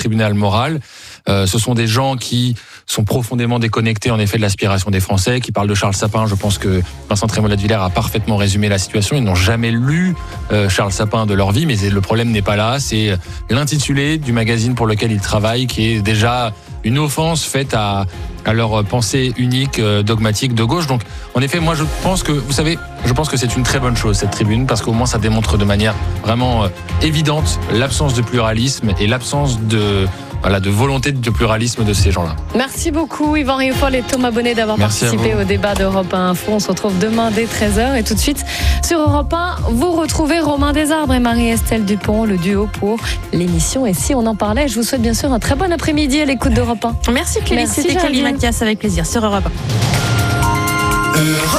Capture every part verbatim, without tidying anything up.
tribunal moral. Euh, ce sont des gens qui sont profondément déconnectés en effet de l'aspiration des Français, qui parlent de Charles Sapin. Je pense que Vincent Trémolet de Villers a parfaitement résumé la situation. Ils n'ont jamais lu euh, Charles Sapin de leur vie, mais le problème n'est pas là. C'est l'intitulé du magazine pour lequel ils travaillent qui est déjà une offense faite à, à leur pensée unique, euh, dogmatique de gauche. Donc, en effet, moi, je pense que, vous savez, je pense que c'est une très bonne chose, cette tribune, parce qu'au moins, ça démontre de manière vraiment euh, évidente l'absence de pluralisme et l'absence de, voilà, de volonté de pluralisme de ces gens-là. Merci beaucoup, Yvan Rioufol et Thomas Bonnet, d'avoir Merci participé au débat d'Europe un Info. On se retrouve demain dès treize heures. Et tout de suite, sur Europe un, vous retrouvez Romain Desarbres et Marie-Estelle Dupont, le duo pour l'émission. Et si on en parlait, je vous souhaite bien sûr un très bon après-midi à l'écoute d'Europe un. Merci Clélie, c'était Clélie Mathias avec plaisir sur Europe un.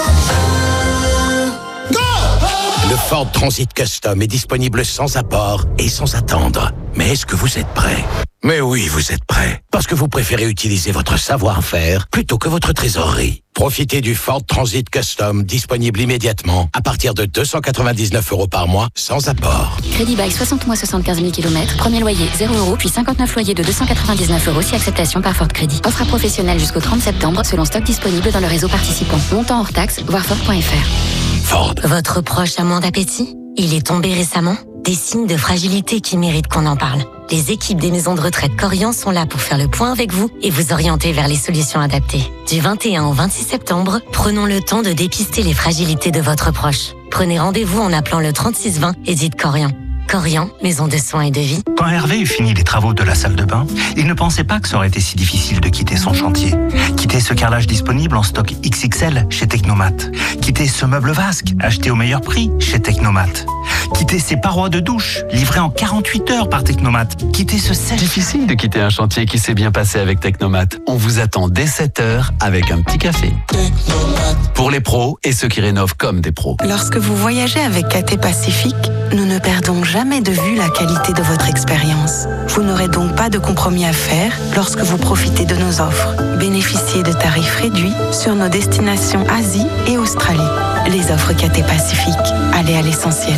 Le Ford Transit Custom est disponible sans apport et sans attendre. Mais est-ce que vous êtes prêt ? Mais oui, vous êtes prêt. Parce que vous préférez utiliser votre savoir-faire plutôt que votre trésorerie. Profitez du Ford Transit Custom disponible immédiatement à partir de deux cent quatre-vingt-dix-neuf euros par mois sans apport. Crédit bail soixante mois, soixante-quinze mille kilomètres. Premier loyer zéro euros, puis cinquante-neuf loyers de deux cent quatre-vingt-dix-neuf euros si acceptation par Ford Crédit. Offre à professionnels jusqu'au trente septembre selon stock disponible dans le réseau participant. Montant hors taxe, voir Ford point F R. Ford. Votre proche a moins d'appétit ? Il est tombé récemment ? Des signes de fragilité qui méritent qu'on en parle. Les équipes des maisons de retraite Corian sont là pour faire le point avec vous et vous orienter vers les solutions adaptées. Du vingt et un au vingt-six septembre, prenons le temps de dépister les fragilités de votre proche. Prenez rendez-vous en appelant le trente-six vingt et dites Corian. Corian, maison de soins et de vie. Quand Hervé eut fini les travaux de la salle de bain, il ne pensait pas que ça aurait été si difficile de quitter son chantier. Quitter ce carrelage disponible en stock X X L chez Technomat. Quitter ce meuble vasque acheté au meilleur prix chez Technomat. Quitter ces parois de douche livrées en quarante-huit heures par Technomat. Quitter ce sèche. Difficile de quitter un chantier qui s'est bien passé avec Technomat. On vous attend dès sept heures avec un petit café. Technomat. Pour les pros et ceux qui rénovent comme des pros. Lorsque vous voyagez avec A T Pacifique, nous ne perdons jamais de vue la qualité de votre expérience. Vous n'aurez donc pas de compromis à faire lorsque vous profitez de nos offres. Bénéficiez de tarifs réduits sur nos destinations Asie et Australie. Les offres A T Pacifique. Allez à l'essentiel.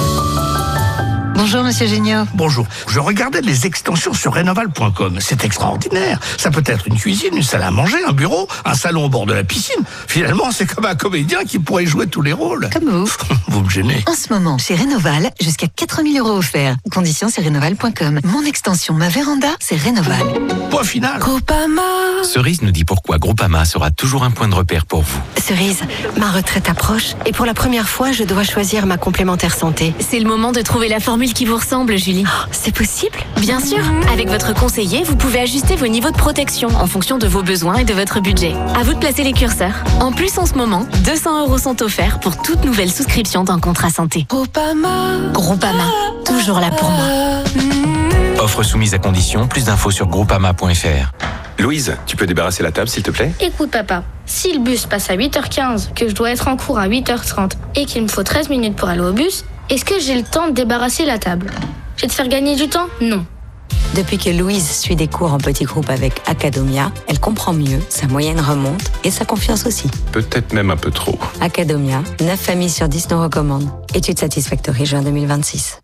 Bonjour Monsieur Géniaud. Bonjour. Je regardais les extensions sur Rénoval point com. C'est extraordinaire. Ça peut être une cuisine, une salle à manger, un bureau, un salon au bord de la piscine. Finalement, c'est comme un comédien qui pourrait jouer tous les rôles. Comme vous. Vous me gênez. En ce moment, chez Rénoval, jusqu'à quatre mille euros offerts. Conditions sur Rénoval point com. Mon extension, ma véranda, c'est Rénoval. Point final. Groupama. Cerise nous dit pourquoi Groupama sera toujours un point de repère pour vous. Cerise, ma retraite approche et pour la première fois, je dois choisir ma complémentaire santé. C'est le moment de trouver la formule qui vous ressemble, Julie. Oh, c'est possible ? Bien sûr. Avec votre conseiller, vous pouvez ajuster vos niveaux de protection en fonction de vos besoins et de votre budget. À vous de placer les curseurs. En plus, en ce moment, deux cents euros sont offerts pour toute nouvelle souscription d'un contrat santé. Groupama. Groupama, toujours là pour moi. Offre soumise à condition. Plus d'infos sur groupama point F R. Louise, tu peux débarrasser la table, s'il te plaît ? Écoute, papa, si le bus passe à huit heures quinze, que je dois être en cours à huit heures trente et qu'il me faut treize minutes pour aller au bus, est-ce que j'ai le temps de débarrasser la table ? Je vais te faire gagner du temps ? Non. Depuis que Louise suit des cours en petits groupes avec Academia, elle comprend mieux, sa moyenne remonte et sa confiance aussi. Peut-être même un peu trop. Academia, neuf familles sur dix nous recommandent. Étude Satisfactory juin deux mille vingt-six.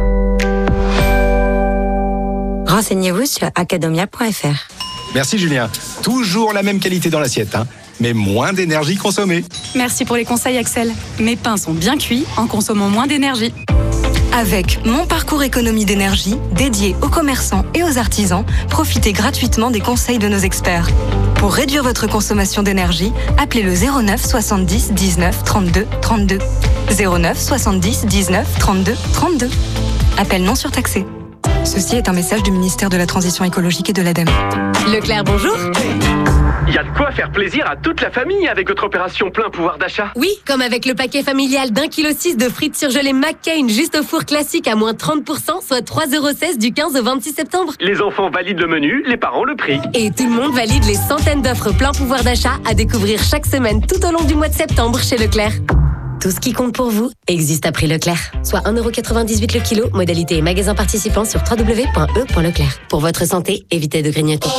Renseignez-vous sur academia point F R. Merci Julien. Toujours la même qualité dans l'assiette, hein, mais moins d'énergie consommée. Merci pour les conseils Axel. Mes pains sont bien cuits en consommant moins d'énergie. Avec Mon Parcours Économie d'énergie, dédié aux commerçants et aux artisans, profitez gratuitement des conseils de nos experts. Pour réduire votre consommation d'énergie, appelez le zéro neuf soixante-dix dix-neuf trente-deux trente-deux. zéro neuf soixante-dix dix-neuf trente-deux trente-deux. Appel non surtaxé. Ceci est un message du ministère de la Transition écologique et de l'ADEME. Leclerc, bonjour. Il y a de quoi faire plaisir à toute la famille avec votre opération plein pouvoir d'achat. Oui, comme avec le paquet familial d'un kilo six de frites surgelées McCain juste au four classique à moins trente pour cent, soit trois euros seize du quinze au vingt-six septembre. Les enfants valident le menu, les parents le prix. Et tout le monde valide les centaines d'offres plein pouvoir d'achat à découvrir chaque semaine tout au long du mois de septembre chez Leclerc. Tout ce qui compte pour vous existe à prix Leclerc. Soit un euro quatre-vingt-dix-huit le kilo, modalité et magasin participant sur w w w point e point leclerc. Pour votre santé, évitez de grignoter.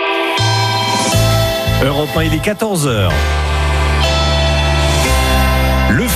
Europe un, il est quatorze heures. Le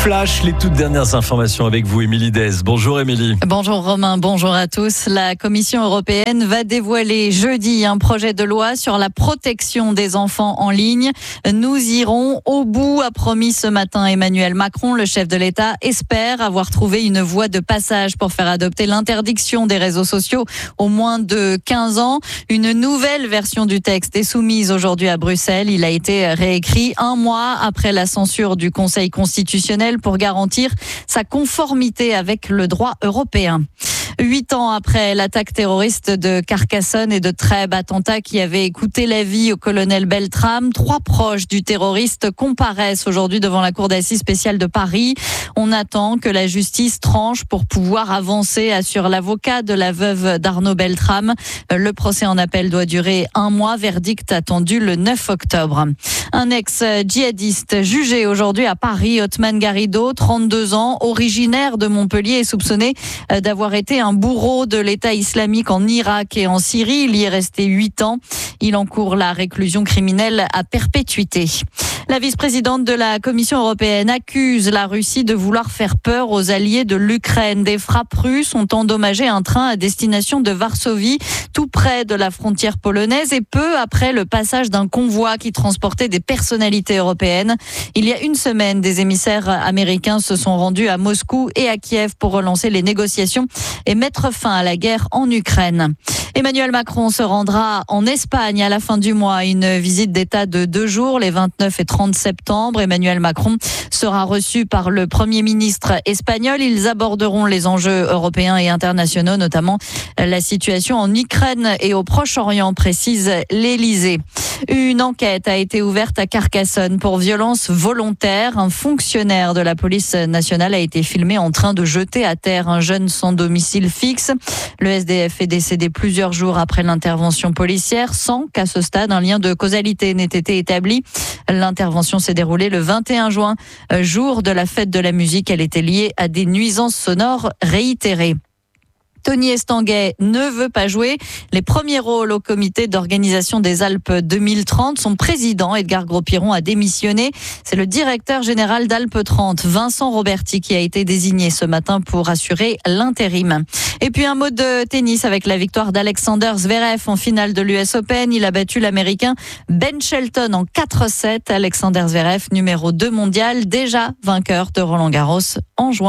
Flash, les toutes dernières informations avec vous, Émilie Dez. Bonjour Émilie. Bonjour Romain, bonjour à tous. La Commission européenne va dévoiler jeudi un projet de loi sur la protection des enfants en ligne. Nous irons au bout, a promis ce matin Emmanuel Macron. Le chef de l'État espère avoir trouvé une voie de passage pour faire adopter l'interdiction des réseaux sociaux aux moins de quinze ans. Une nouvelle version du texte est soumise aujourd'hui à Bruxelles. Il a été réécrit un mois après la censure du Conseil constitutionnel pour garantir sa conformité avec le droit européen. Huit ans après l'attaque terroriste de Carcassonne et de Trèbes, attentat qui avait coûté la vie au colonel Beltrame, trois proches du terroriste comparaissent aujourd'hui devant la cour d'assises spéciale de Paris. On attend que la justice tranche pour pouvoir avancer, assure l'avocat de la veuve d'Arnaud Beltrame. Le procès en appel doit durer un mois, verdict attendu le neuf octobre. Un ex-djihadiste jugé aujourd'hui à Paris, Othman Garrido, trente-deux ans, originaire de Montpellier, est soupçonné d'avoir été un bourreau de l'État islamique en Irak et en Syrie. Il y est resté huit ans. Il encourt la réclusion criminelle à perpétuité. La vice-présidente de la Commission européenne accuse la Russie de vouloir faire peur aux alliés de l'Ukraine. Des frappes russes ont endommagé un train à destination de Varsovie, tout près de la frontière polonaise, et peu après le passage d'un convoi qui transportait des personnalités européennes. Il y a une semaine, des émissaires américains se sont rendus à Moscou et à Kiev pour relancer les négociations et mettre fin à la guerre en Ukraine. Emmanuel Macron se rendra en Espagne à la fin du mois. Une visite d'État de deux jours, les vingt-neuf et trente septembre. Emmanuel Macron sera reçu par le Premier ministre espagnol. Ils aborderont les enjeux européens et internationaux, notamment la situation en Ukraine et au Proche-Orient, précise l'Élysée. Une enquête a été ouverte à Carcassonne pour violence volontaire. Un fonctionnaire de la police nationale a été filmé en train de jeter à terre un jeune sans domicile fixe. Le S D F est décédé plusieurs jours après l'intervention policière, sans qu'à ce stade un lien de causalité n'ait été établi. L'intervention s'est déroulée le vingt et un juin, jour de la fête de la musique. Elle était liée à des nuisances sonores réitérées. Tony Estanguet ne veut pas jouer les premiers rôles au comité d'organisation des Alpes deux mille trente. Son président, Edgar Gros-Piron, a démissionné. C'est le directeur général d'Alpes trente, Vincent Roberti, qui a été désigné ce matin pour assurer l'intérim. Et puis un mot de tennis avec la victoire d'Alexander Zverev en finale de l'U S Open. Il a battu l'Américain Ben Shelton en quatre sept. Alexander Zverev, numéro deux mondial, déjà vainqueur de Roland-Garros en juin.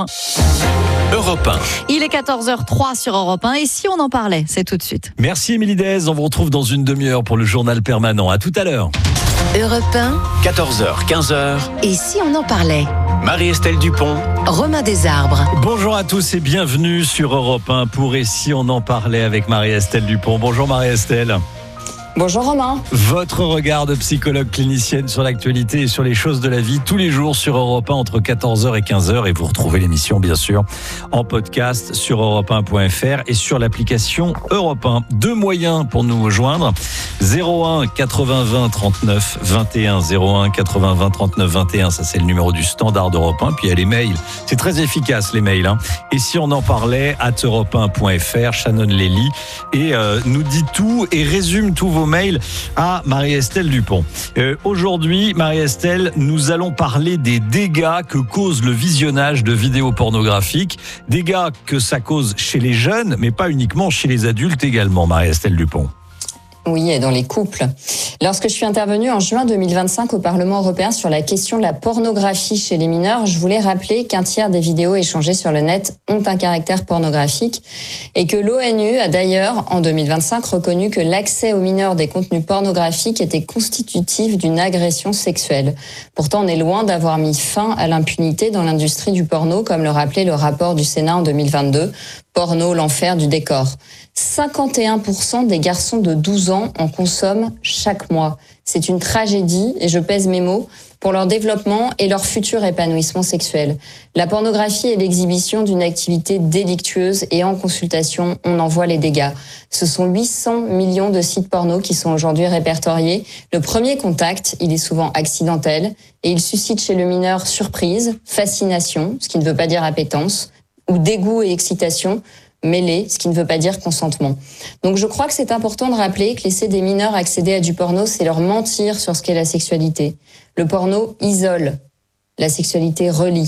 Europe un. Il est quatorze heures trois sur Europe un et si on en parlait, c'est tout de suite. Merci Émilie Dez, on vous retrouve dans une demi-heure pour le journal permanent. À tout à l'heure. Europe un. quatorze heures, quinze heures. Et si on en parlait? Marie-Estelle Dupont. Romain Desarbres. Bonjour à tous et bienvenue sur Europe un pour Et si on en parlait avec Marie-Estelle Dupont. Bonjour Marie-Estelle. Bonjour Romain. Votre regard de psychologue clinicienne sur l'actualité et sur les choses de la vie tous les jours sur Europe un entre quatorze heures et quinze heures. Et vous retrouvez l'émission bien sûr en podcast sur europe un point f r et sur l'application Europe un. Deux moyens pour nous joindre. zéro un quatre-vingts vingt trente-neuf vingt et un. zéro un quatre-vingts vingt trente-neuf vingt et un. Ça c'est le numéro du standard d'Europe un. Puis il y a les mails. C'est très efficace les mails. Hein. Et si on en parlait, at europe un point f r, Shannon Lely et euh, nous dit tout et résume tous vos mail à Marie-Estelle Dupont. Euh, aujourd'hui, Marie-Estelle, nous allons parler des dégâts que cause le visionnage de vidéos pornographiques, dégâts que ça cause chez les jeunes, mais pas uniquement chez les adultes également, Marie-Estelle Dupont. Oui, et dans les couples. Lorsque je suis intervenue en juin deux mille vingt-cinq au Parlement européen sur la question de la pornographie chez les mineurs, je voulais rappeler qu'un tiers des vidéos échangées sur le net ont un caractère pornographique et que l'ONU a d'ailleurs, en deux mille vingt-cinq, reconnu que l'accès aux mineurs des contenus pornographiques était constitutif d'une agression sexuelle. Pourtant, on est loin d'avoir mis fin à l'impunité dans l'industrie du porno, comme le rappelait le rapport du Sénat en deux mille vingt-deux. Porno, l'enfer du décor. cinquante et un pour cent des garçons de douze ans en consomment chaque mois. C'est une tragédie, et je pèse mes mots, pour leur développement et leur futur épanouissement sexuel. La pornographie est l'exhibition d'une activité délictueuse et en consultation, on en voit les dégâts. Ce sont huit cents millions de sites porno qui sont aujourd'hui répertoriés. Le premier contact, il est souvent accidentel et il suscite chez le mineur surprise, fascination, ce qui ne veut pas dire appétence, ou dégoût et excitation mêlés, ce qui ne veut pas dire consentement. Donc je crois que c'est important de rappeler que laisser des mineurs accéder à du porno, c'est leur mentir sur ce qu'est la sexualité. Le porno isole, la sexualité relie.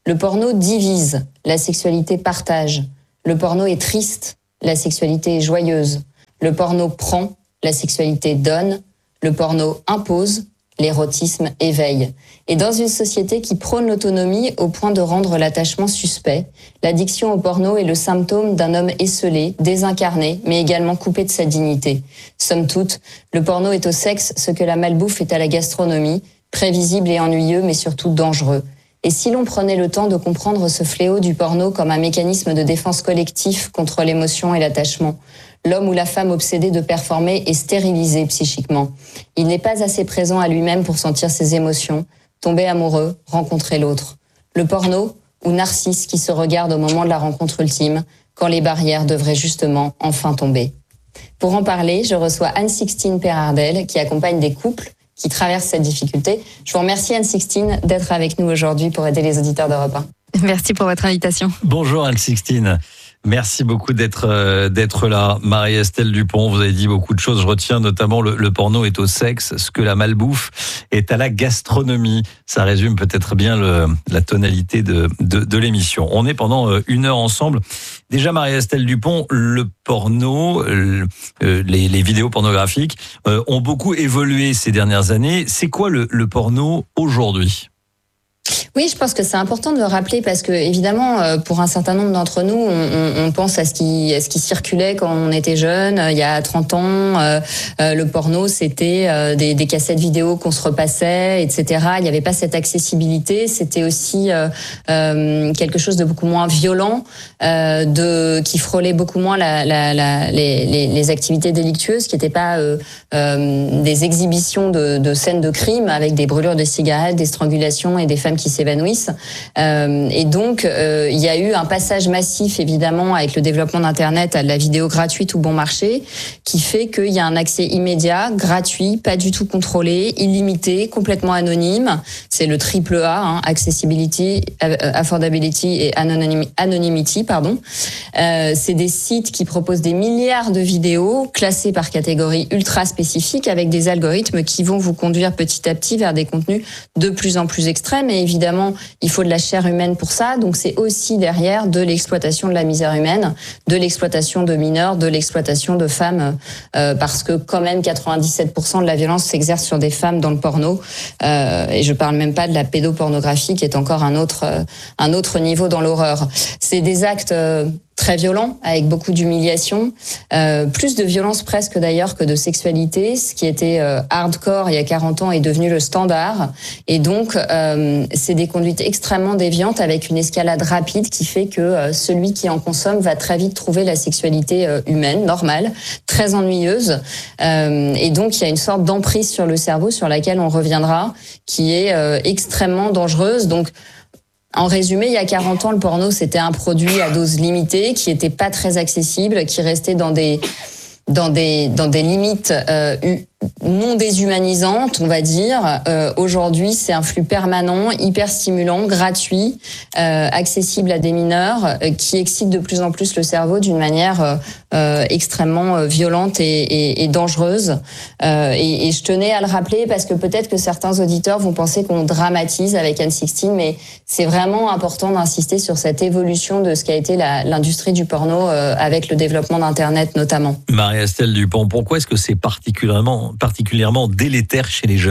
Le porno divise, la sexualité partage. Le porno est triste, la sexualité est joyeuse. Le porno prend, la sexualité donne. Le porno impose, l'érotisme éveille. Et dans une société qui prône l'autonomie au point de rendre l'attachement suspect, l'addiction au porno est le symptôme d'un homme esseulé, désincarné, mais également coupé de sa dignité. Somme toute, le porno est au sexe ce que la malbouffe est à la gastronomie, prévisible et ennuyeux, mais surtout dangereux. Et si l'on prenait le temps de comprendre ce fléau du porno comme un mécanisme de défense collectif contre l'émotion et l'attachement, l'homme ou la femme obsédé de performer est stérilisé psychiquement. Il n'est pas assez présent à lui-même pour sentir ses émotions, tomber amoureux, rencontrer l'autre. Le porno, ou Narcisse qui se regarde au moment de la rencontre ultime, quand les barrières devraient justement enfin tomber. Pour en parler, je reçois Anne-Sixtine Perardel qui accompagne des couples qui traversent cette difficulté. Je vous remercie Anne-Sixtine d'être avec nous aujourd'hui pour aider les auditeurs d'Europe un. Merci pour votre invitation. Bonjour Anne-Sixtine. Merci beaucoup d'être euh, d'être là. Marie-Estelle Dupont, vous avez dit beaucoup de choses. Je retiens notamment le, le porno est au sexe, ce que la malbouffe est à la gastronomie. Ça résume peut-être bien le, la tonalité de, de, de l'émission. On est pendant une heure ensemble. Déjà, Marie-Estelle Dupont, le porno, euh, les, les vidéos pornographiques euh, ont beaucoup évolué ces dernières années. C'est quoi le, le porno aujourd'hui ? Oui, je pense que c'est important de le rappeler parce que évidemment, pour un certain nombre d'entre nous, on, on, on pense à ce qui, à ce qui circulait quand on était jeune. Il y a trente ans, euh, le porno, c'était euh, des, des cassettes vidéo qu'on se repassait, et cetera. Il n'y avait pas cette accessibilité. C'était aussi euh, euh, quelque chose de beaucoup moins violent, euh, de qui frôlait beaucoup moins la, la, la, les, les, les activités délictueuses, qui n'étaient pas euh, euh, des exhibitions de, de scènes de crime avec des brûlures de cigarettes, des strangulations et des femmes qui s'évanouissent. Euh, et donc, euh, il y a eu un passage massif, évidemment, avec le développement d'Internet à de la vidéo gratuite ou bon marché, qui fait qu'il y a un accès immédiat, gratuit, pas du tout contrôlé, illimité, complètement anonyme. C'est le triple A, hein, accessibility, affordability et anonymity, pardon. Euh, c'est des sites qui proposent des milliards de vidéos classées par catégorie ultra spécifique avec des algorithmes qui vont vous conduire petit à petit vers des contenus de plus en plus extrêmes. Et évidemment, il faut de la chair humaine pour ça. Donc, c'est aussi derrière de l'exploitation de la misère humaine, de l'exploitation de mineurs, de l'exploitation de femmes, euh, parce que quand même quatre-vingt-dix-sept pour cent de la violence s'exerce sur des femmes dans le porno. Euh, et je parle même pas de la pédopornographie, qui est encore un autre, euh, un autre niveau dans l'horreur. C'est des actes euh, très violent, avec beaucoup d'humiliation, euh, plus de violence presque d'ailleurs que de sexualité. Ce qui était euh, hardcore il y a quarante ans est devenu le standard. Et donc, euh, c'est des conduites extrêmement déviantes avec une escalade rapide qui fait que euh, celui qui en consomme va très vite trouver la sexualité euh, humaine, normale, très ennuyeuse. Euh, et donc, il y a une sorte d'emprise sur le cerveau sur laquelle on reviendra, qui est euh, extrêmement dangereuse. Donc, en résumé, il y a quarante ans, le porno, c'était un produit à dose limitée, qui était pas très accessible, qui restait dans des, dans des, dans des limites euh, non déshumanisantes, on va dire. Euh, aujourd'hui, c'est un flux permanent, hyper stimulant, gratuit, euh, accessible à des mineurs, euh, qui excite de plus en plus le cerveau d'une manière euh, euh, extrêmement violente et, et, et dangereuse. Euh, et, et je tenais à le rappeler parce que peut-être que certains auditeurs vont penser qu'on dramatise avec Anne-Sixtine, mais c'est vraiment important d'insister sur cette évolution de ce qu'a été la, l'industrie du porno euh, avec le développement d'Internet notamment. Marie-Estelle Dupont, pourquoi est-ce que c'est particulièrement particulièrement délétère chez les jeunes ?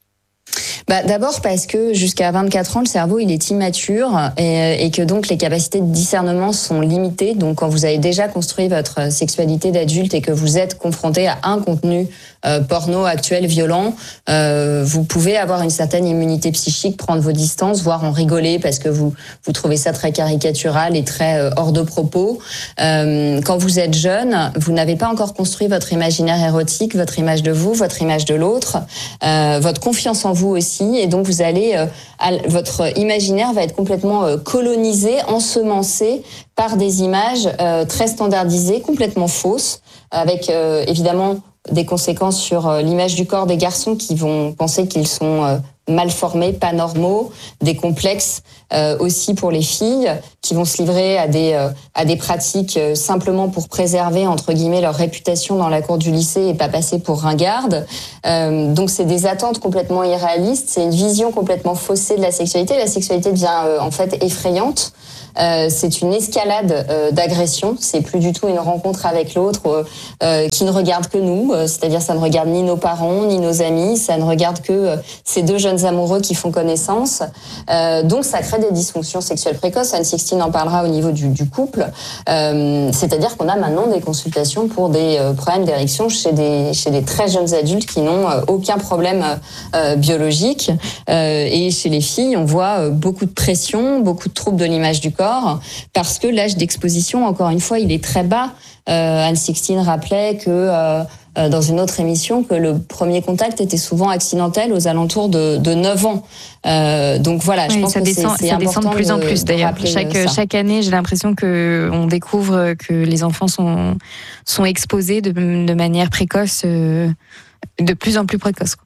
Bah, d'abord parce que jusqu'à vingt-quatre ans, le cerveau il est immature et, et que donc les capacités de discernement sont limitées. Donc quand vous avez déjà construit votre sexualité d'adulte et que vous êtes confronté à un contenu euh, porno actuel violent, euh, vous pouvez avoir une certaine immunité psychique, prendre vos distances, voire en rigoler parce que vous vous trouvez ça très caricatural et très euh, hors de propos. Euh, quand vous êtes jeune, vous n'avez pas encore construit votre imaginaire érotique, votre image de vous, votre image de l'autre, euh, votre confiance en vous aussi. Et donc vous allez, euh, à, votre imaginaire va être complètement euh, colonisé, ensemencé par des images euh, très standardisées, complètement fausses, avec euh, évidemment des conséquences sur euh, l'image du corps des garçons qui vont penser qu'ils sont euh, mal formés, pas normaux, des complexes euh, aussi pour les filles qui vont se livrer à des euh, à des pratiques euh, simplement pour préserver entre guillemets leur réputation dans la cour du lycée et pas passer pour ringardes. Euh, donc c'est des attentes complètement irréalistes, c'est une vision complètement faussée de la sexualité. La sexualité devient euh, en fait effrayante. Euh, c'est une escalade euh, d'agression. C'est plus du tout une rencontre avec l'autre euh, qui ne regarde que nous. Euh, c'est-à-dire, ça ne regarde ni nos parents ni nos amis. Ça ne regarde que euh, ces deux jeunes amoureux qui font connaissance. Euh, donc, ça crée des dysfonctions sexuelles précoces. Anne Sixtine en parlera au niveau du, du couple. Euh, c'est-à-dire qu'on a maintenant des consultations pour des euh, problèmes d'érection chez des chez des très jeunes adultes qui n'ont euh, aucun problème euh, biologique. Euh, et chez les filles, on voit euh, beaucoup de pression, beaucoup de troubles de l'image du corps. Parce que l'âge d'exposition, encore une fois, il est très bas. Euh, Anne Sixtine rappelait que euh, euh, dans une autre émission que le premier contact était souvent accidentel aux alentours de, de neuf ans. Euh, donc voilà, je oui, pense ça que descend, c'est, c'est ça important descend de plus en de, plus d'ailleurs. Chaque, chaque année, j'ai l'impression que on découvre que les enfants sont sont exposés de, de manière précoce, euh, de plus en plus précoce.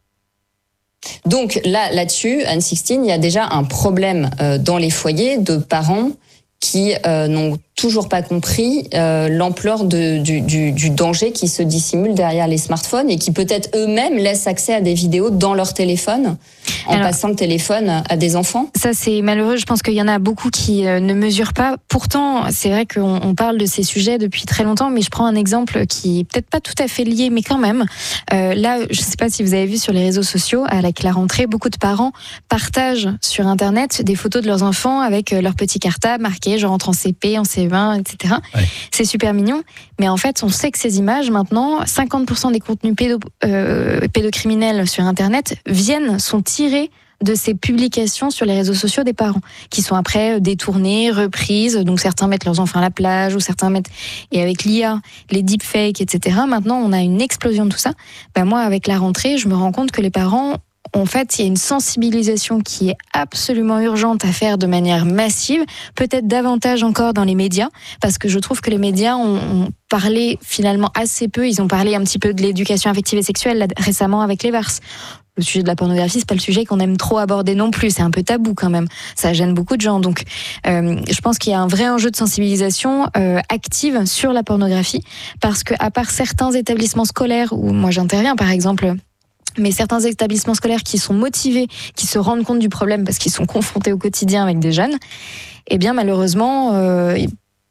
Donc là, là-dessus, Anne Sixtine, il y a déjà un problème euh, dans les foyers de parents qui euh, n'ont toujours pas compris euh, l'ampleur de, du, du, du danger qui se dissimule derrière les smartphones et qui peut-être eux-mêmes laissent accès à des vidéos dans leur téléphone en Alors, passant le téléphone à des enfants. Ça, c'est malheureux. Je pense qu'il y en a beaucoup qui euh, ne mesurent pas. Pourtant, c'est vrai qu'on on parle de ces sujets depuis très longtemps, mais je prends un exemple qui est peut-être pas tout à fait lié, mais quand même. Euh, là, je sais pas si vous avez vu sur les réseaux sociaux, avec la rentrée, beaucoup de parents partagent sur Internet des photos de leurs enfants avec leur petit cartable marqué « Je rentre en C P, en C E un, et cetera » Ouais. C'est super mignon, mais en fait, on sait que ces images, maintenant, cinquante pour cent des contenus pédo, euh, pédocriminels sur Internet viennent, sont tirés de ces publications sur les réseaux sociaux des parents, qui sont après détournées, reprises. Donc certains mettent leurs enfants à la plage, ou certains mettent... Et avec l'I A, les deepfakes, et cetera, maintenant, on a une explosion de tout ça. Ben moi, avec la rentrée, je me rends compte que les parents... En fait, il y a une sensibilisation qui est absolument urgente à faire de manière massive, peut-être davantage encore dans les médias, parce que je trouve que les médias ont, ont parlé finalement assez peu. Ils ont parlé un petit peu de l'éducation affective et sexuelle là, récemment avec les Vars. Le sujet de la pornographie, c'est pas le sujet qu'on aime trop aborder non plus. C'est un peu tabou quand même. Ça gêne beaucoup de gens. Donc, euh, je pense qu'il y a un vrai enjeu de sensibilisation euh, active sur la pornographie, parce que à part certains établissements scolaires où moi j'interviens, par exemple. Mais certains établissements scolaires qui sont motivés, qui se rendent compte du problème parce qu'ils sont confrontés au quotidien avec des jeunes, eh bien malheureusement, euh,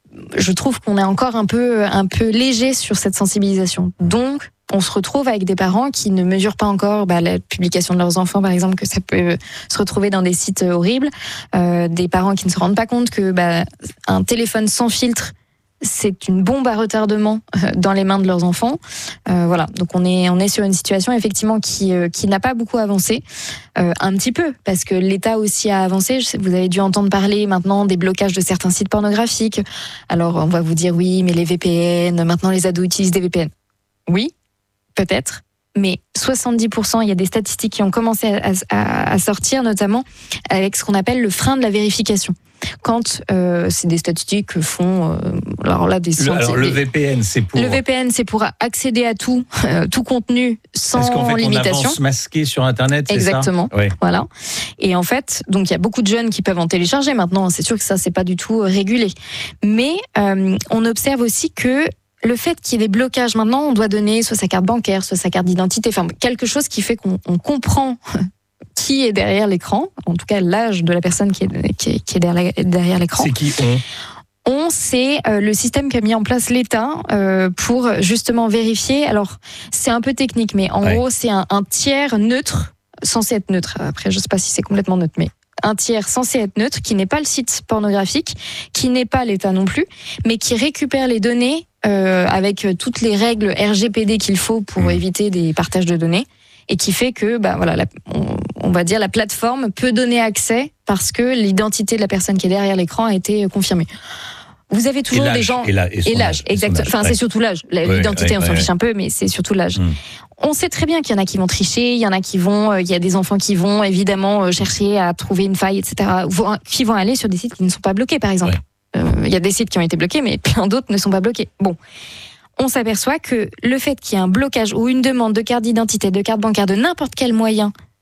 je trouve qu'on est encore un peu, un peu léger sur cette sensibilisation. Donc, on se retrouve avec des parents qui ne mesurent pas encore bah, la publication de leurs enfants, par exemple, que ça peut se retrouver dans des sites horribles. Euh, des parents qui ne se rendent pas compte que bah, un téléphone sans filtre, c'est une bombe à retardement dans les mains de leurs enfants. Euh, voilà, donc on est on est sur une situation effectivement qui euh, qui n'a pas beaucoup avancé, euh, un petit peu parce que l'État aussi a avancé. Vous avez dû entendre parler maintenant des blocages de certains sites pornographiques. Alors on va vous dire oui, mais les V P N, maintenant les ados utilisent des V P N. Oui, peut-être. Mais soixante-dix pour cent, il y a des statistiques qui ont commencé à, à, à sortir, notamment avec ce qu'on appelle le frein de la vérification. Quand euh, c'est des statistiques que font, euh, alors là des. Le, alors le V P N, c'est pour. Le V P N, c'est pour accéder à tout, euh, tout contenu sans Parce qu'en fait, limitation. On avance masqué sur Internet, c'est Exactement. ça ? Oui. Voilà. Et en fait, donc il y a beaucoup de jeunes qui peuvent en télécharger maintenant. C'est sûr que ça, c'est pas du tout régulé. Mais euh, on observe aussi que le fait qu'il y ait des blocages maintenant, on doit donner soit sa carte bancaire, soit sa carte d'identité, enfin quelque chose qui fait qu'on on comprend qui est derrière l'écran, en tout cas l'âge de la personne qui est, qui est, qui est derrière, derrière l'écran. C'est qui on On, c'est euh, le système qu'a mis en place l'État euh, pour justement vérifier. Alors, c'est un peu technique, mais en ouais. gros, c'est un, un tiers neutre, censé être neutre. Après, je sais pas si c'est complètement neutre, mais un tiers censé être neutre, qui n'est pas le site pornographique, qui n'est pas l'État non plus, mais qui récupère les données euh, avec toutes les règles R G P D qu'il faut pour mmh. éviter des partages de données, et qui fait que, bah voilà, la, on, on va dire la plateforme peut donner accès parce que l'identité de la personne qui est derrière l'écran a été confirmée. Vous avez toujours des gens et l'âge, et et l'âge, exactement. Enfin, ouais. c'est surtout l'âge. L'identité, ouais, ouais, on s'en ouais, fiche ouais. un peu, mais c'est surtout l'âge. Mmh. On sait très bien qu'il y en a qui vont tricher, il y en a qui vont, euh, il y a des enfants qui vont évidemment chercher à trouver une faille, et cetera. Qui vont aller sur des sites qui ne sont pas bloqués, par exemple. Ouais. Euh, il y a des sites qui ont été bloqués, mais plein d'autres ne sont pas bloqués. Bon. On s'aperçoit que le fait qu'il y ait un blocage ou une demande de carte d'identité, de carte bancaire, de n'importe quel moyen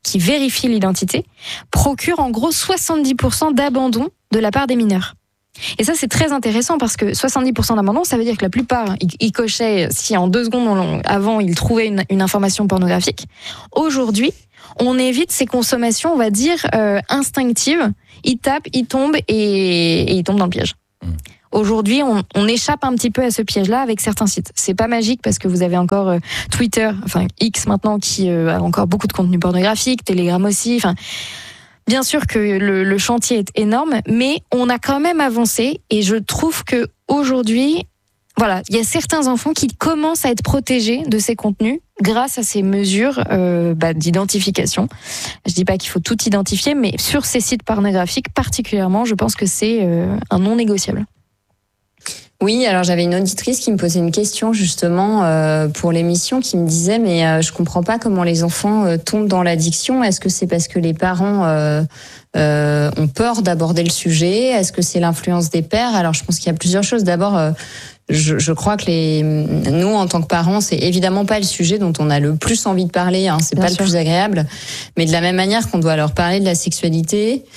qui vérifient l'identité, procure en gros soixante-dix pour cent d'abandon de la part des mineurs. Et ça, c'est très intéressant parce que soixante-dix pour cent d'abandon, ça veut dire que la plupart, ils, ils cochaient, si en deux secondes avant, ils trouvaient une, une information pornographique. Aujourd'hui, on évite ces consommations, on va dire, euh, instinctives. Ils tapent, ils tombent et, et ils tombent dans le piège. Mmh. Aujourd'hui, on, on échappe un petit peu à ce piège-là avec certains sites. C'est pas magique parce que vous avez encore euh, Twitter, enfin X maintenant, qui euh, a encore beaucoup de contenu pornographique, Telegram aussi, enfin... Bien sûr que le, le chantier est énorme, mais on a quand même avancé et je trouve que aujourd'hui, voilà, il y a certains enfants qui commencent à être protégés de ces contenus grâce à ces mesures euh, bah, d'identification. Je dis pas qu'il faut tout identifier, mais sur ces sites pornographiques particulièrement, je pense que c'est euh, un non négociable. Oui, alors j'avais une auditrice qui me posait une question justement euh, pour l'émission, qui me disait mais euh, je comprends pas comment les enfants euh, tombent dans l'addiction. Est-ce que c'est parce que les parents euh, euh, ont peur d'aborder le sujet? Est-ce que c'est l'influence des pères? Alors je pense qu'il y a plusieurs choses. D'abord, euh, je, je crois que les, nous en tant que parents, c'est évidemment pas le sujet dont on a le plus envie de parler. Hein, c'est Bien pas sûr. Le plus agréable. Mais de la même manière qu'on doit leur parler de la sexualité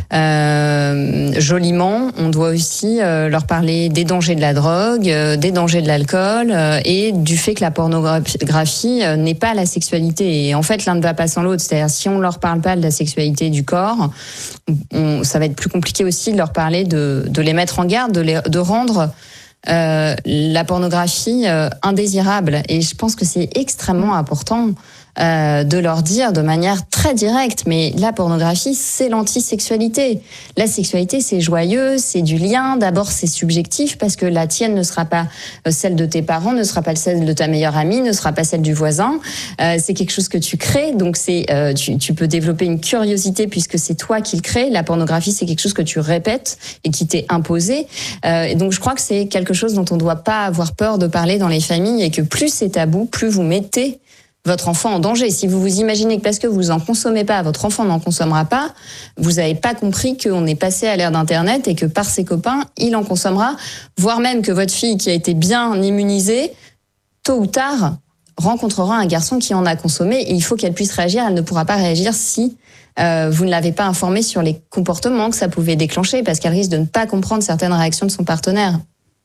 euh, joliment, on doit aussi euh, leur parler des dangers de la drogue, euh, des dangers de l'alcool euh, et du fait que la pornographie euh, n'est pas la sexualité. Et en fait, l'un ne va pas sans l'autre. C'est-à-dire, si on leur parle pas de la sexualité du corps, on, ça va être plus compliqué aussi de leur parler de, de les mettre en garde, de, les, de rendre euh, la pornographie euh, indésirable. Et je pense que c'est extrêmement important Euh, de leur dire de manière très directe, mais la pornographie, c'est l'antisexualité. La sexualité, c'est joyeux, c'est du lien. D'abord, c'est subjectif parce que la tienne ne sera pas celle de tes parents, ne sera pas celle de ta meilleure amie, ne sera pas celle du voisin. Euh, c'est quelque chose que tu crées, donc c'est euh, tu, tu peux développer une curiosité puisque c'est toi qui le crée. La pornographie, c'est quelque chose que tu répètes et qui t'est imposé. Euh, et donc, je crois que c'est quelque chose dont on ne doit pas avoir peur de parler dans les familles et que plus c'est tabou, plus vous mettez votre enfant en danger. Si vous vous imaginez que parce que vous en consommez pas, votre enfant n'en consommera pas, vous n'avez pas compris qu'on est passé à l'ère d'Internet et que par ses copains, il en consommera, voire même que votre fille qui a été bien immunisée, tôt ou tard, rencontrera un garçon qui en a consommé et il faut qu'elle puisse réagir. Elle ne pourra pas réagir si euh, vous ne l'avez pas informée sur les comportements que ça pouvait déclencher parce qu'elle risque de ne pas comprendre certaines réactions de son partenaire.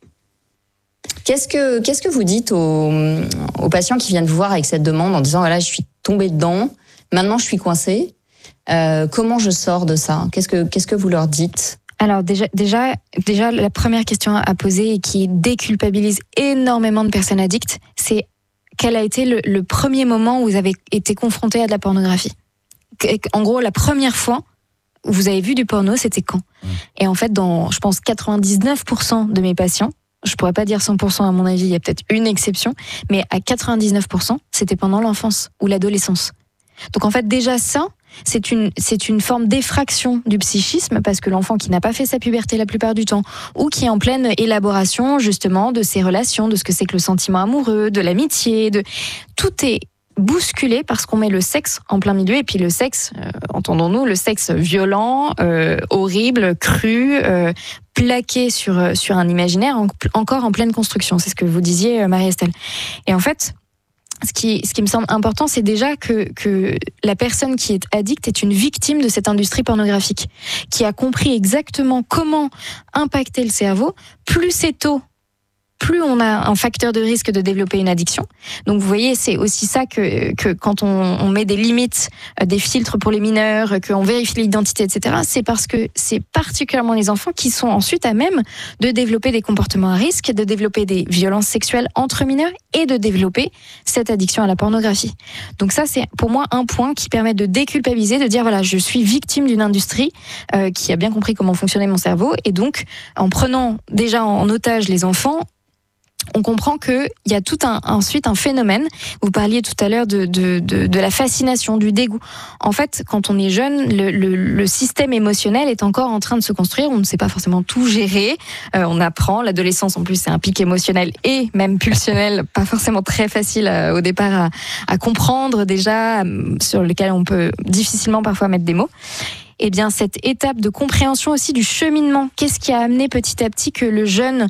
Qu'est-ce que, qu'est-ce que vous dites aux, aux patients qui viennent vous voir avec cette demande en disant voilà, je suis tombée dedans, maintenant je suis coincée, euh, comment je sors de ça? Qu'est-ce que, qu'est-ce que vous leur dites? Alors déjà, déjà, déjà, la première question à poser et qui déculpabilise énormément de personnes addictes, c'est quel a été le, le premier moment où vous avez été confronté à de la pornographie? En gros, la première fois où vous avez vu du porno, c'était quand? Et en fait, dans, je pense, quatre-vingt-dix-neuf pour cent de mes patients, je pourrais pas dire cent pour cent à mon avis, il y a peut-être une exception, mais à quatre-vingt-dix-neuf pour cent, c'était pendant l'enfance ou l'adolescence. Donc en fait déjà ça, c'est une c'est une forme d'effraction du psychisme parce que l'enfant qui n'a pas fait sa puberté la plupart du temps ou qui est en pleine élaboration justement de ses relations, de ce que c'est que le sentiment amoureux, de l'amitié, de tout est bousculé parce qu'on met le sexe en plein milieu et puis le sexe, euh, entendons-nous, le sexe violent, euh, horrible, cru, euh, plaqué sur sur un imaginaire en, encore en pleine construction. C'est ce que vous disiez, Marie-Estelle. Et en fait, ce qui ce qui me semble important, c'est déjà que que la personne qui est addicte est une victime de cette industrie pornographique, qui a compris exactement comment impacter le cerveau. Plus c'est tôt, plus on a un facteur de risque de développer une addiction. Donc vous voyez, c'est aussi ça que, que quand on, on met des limites, des filtres pour les mineurs, qu'on vérifie l'identité, et cetera, c'est parce que c'est particulièrement les enfants qui sont ensuite à même de développer des comportements à risque, de développer des violences sexuelles entre mineurs et de développer cette addiction à la pornographie. Donc ça, c'est pour moi un point qui permet de déculpabiliser, de dire voilà, je suis victime d'une industrie euh, qui a bien compris comment fonctionnait mon cerveau et donc en prenant déjà en otage les enfants, on comprend qu'il y a tout un, ensuite un phénomène. Vous parliez tout à l'heure de, de, de, de la fascination, du dégoût. En fait, quand on est jeune, le, le, le système émotionnel est encore en train de se construire. On ne sait pas forcément tout gérer. Euh, on apprend. L'adolescence, en plus, c'est un pic émotionnel et même pulsionnel, pas forcément très facile euh, au départ à, à comprendre déjà, euh, sur lequel on peut difficilement parfois mettre des mots. Eh bien, cette étape de compréhension aussi du cheminement, qu'est-ce qui a amené petit à petit que le jeune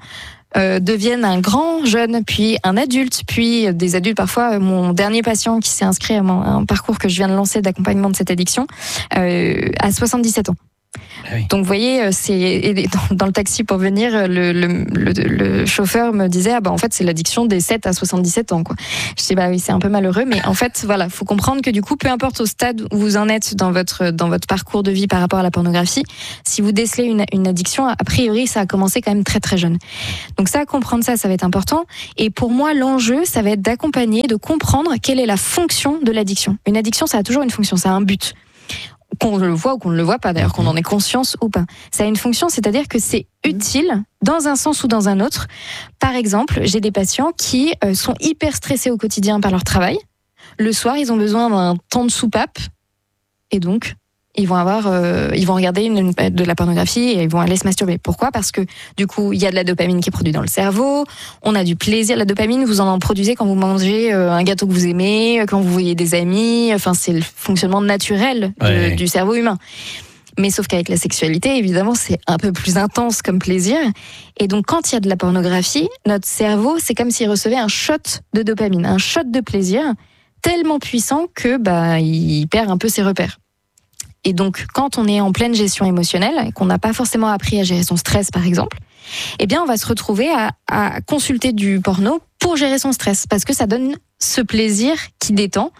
euh, devienne un grand jeune, puis un adulte, puis des adultes. Parfois, mon dernier patient qui s'est inscrit à, mon, à un parcours que je viens de lancer d'accompagnement de cette addiction, euh, a soixante-dix-sept ans. Oui. Donc vous voyez, c'est dans, dans le taxi pour venir, le, le, le, le chauffeur me disait ah bah en fait c'est l'addiction des sept à soixante-dix-sept ans quoi. Je dis bah oui c'est un peu malheureux, mais en fait voilà, faut comprendre que du coup peu importe au stade où vous en êtes dans votre dans votre parcours de vie par rapport à la pornographie, si vous décelez une, une addiction, a priori ça a commencé quand même très très jeune. Donc ça, comprendre ça, ça va être important. Et pour moi l'enjeu, ça va être d'accompagner, de comprendre quelle est la fonction de l'addiction. Une addiction, ça a toujours une fonction, ça a un but. Qu'on le voit ou qu'on ne le voit pas, d'ailleurs, qu'on en ait conscience ou pas. Ça a une fonction, c'est-à-dire que c'est utile dans un sens ou dans un autre. Par exemple, j'ai des patients qui euh, sont hyper stressés au quotidien par leur travail. Le soir, ils ont besoin d'un temps de soupape. Et donc, ils vont avoir, euh, ils vont regarder une, une, de la pornographie et ils vont aller se masturber. Pourquoi ? Parce que du coup, il y a de la dopamine qui est produite dans le cerveau. On a du plaisir. La dopamine, vous en en produisez quand vous mangez euh, un gâteau que vous aimez, quand vous voyez des amis. Enfin, c'est le fonctionnement naturel de, ouais. du cerveau humain. Mais sauf qu'avec la sexualité, évidemment, c'est un peu plus intense comme plaisir. Et donc, quand il y a de la pornographie, notre cerveau, c'est comme s'il recevait un shot de dopamine, un shot de plaisir tellement puissant que bah, il perd un peu ses repères. Et donc, quand on est en pleine gestion émotionnelle, et qu'on n'a pas forcément appris à gérer son stress, par exemple, eh bien, on va se retrouver à, à consulter du porno pour gérer son stress, parce que ça donne ce plaisir qui détend.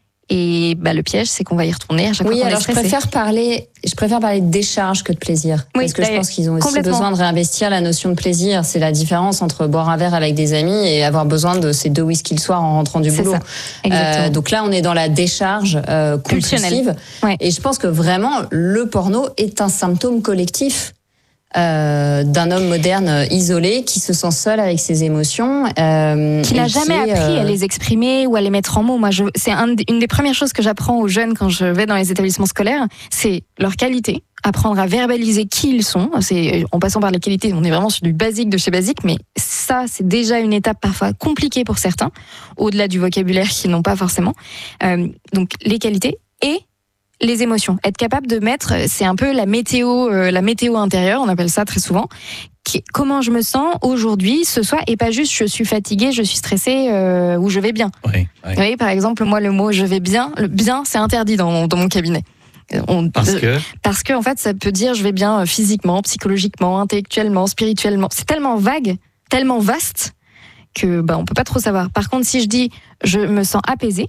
Et bah, le piège, c'est qu'on va y retourner à chaque oui, fois qu'on alors est stressé. je préfère parler, je préfère parler de décharge que de plaisir. Oui, parce que je pense qu'ils ont aussi besoin de réinvestir la notion de plaisir. C'est la différence entre boire un verre avec des amis et avoir besoin de ces deux whisky le soir en rentrant du boulot. Euh, donc là, on est dans la décharge euh, compulsive. Ouais. Et je pense que vraiment, le porno est un symptôme collectif. Euh, d'un homme moderne isolé qui se sent seul avec ses émotions, euh, qui n'a jamais qui, appris euh... à les exprimer ou à les mettre en mots. Moi, je, c'est un, une des premières choses que j'apprends aux jeunes quand je vais dans les établissements scolaires, c'est leur qualité, apprendre à verbaliser qui ils sont. C'est, en passant par les qualités, on est vraiment sur du basique de chez basique, mais ça, c'est déjà une étape parfois compliquée pour certains, au-delà du vocabulaire qu'ils n'ont pas forcément. Euh, donc, les qualités et les émotions, être capable de mettre, c'est un peu la météo, euh, la météo intérieure, on appelle ça très souvent. Qui, comment je me sens aujourd'hui, ce soir, et pas juste je suis fatiguée, je suis stressée euh, ou je vais bien. Oui, oui. Vous voyez, par exemple, moi le mot je vais bien, le bien, c'est interdit dans, dans mon cabinet. On, parce que parce que en fait, ça peut dire je vais bien physiquement, psychologiquement, intellectuellement, spirituellement. C'est tellement vague, tellement vaste que bah on peut pas trop savoir. Par contre, si je dis je me sens apaisée,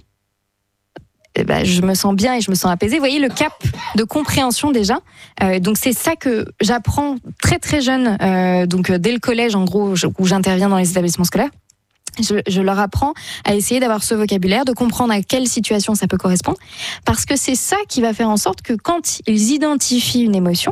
eh ben, je me sens bien et je me sens apaisée. Vous voyez le cap de compréhension déjà. Euh, donc c'est ça que j'apprends très très jeune, euh, donc dès le collège en gros je, où j'interviens dans les établissements scolaires. Je, je leur apprends à essayer d'avoir ce vocabulaire, de comprendre à quelle situation ça peut correspondre, parce que c'est ça qui va faire en sorte que quand ils identifient une émotion,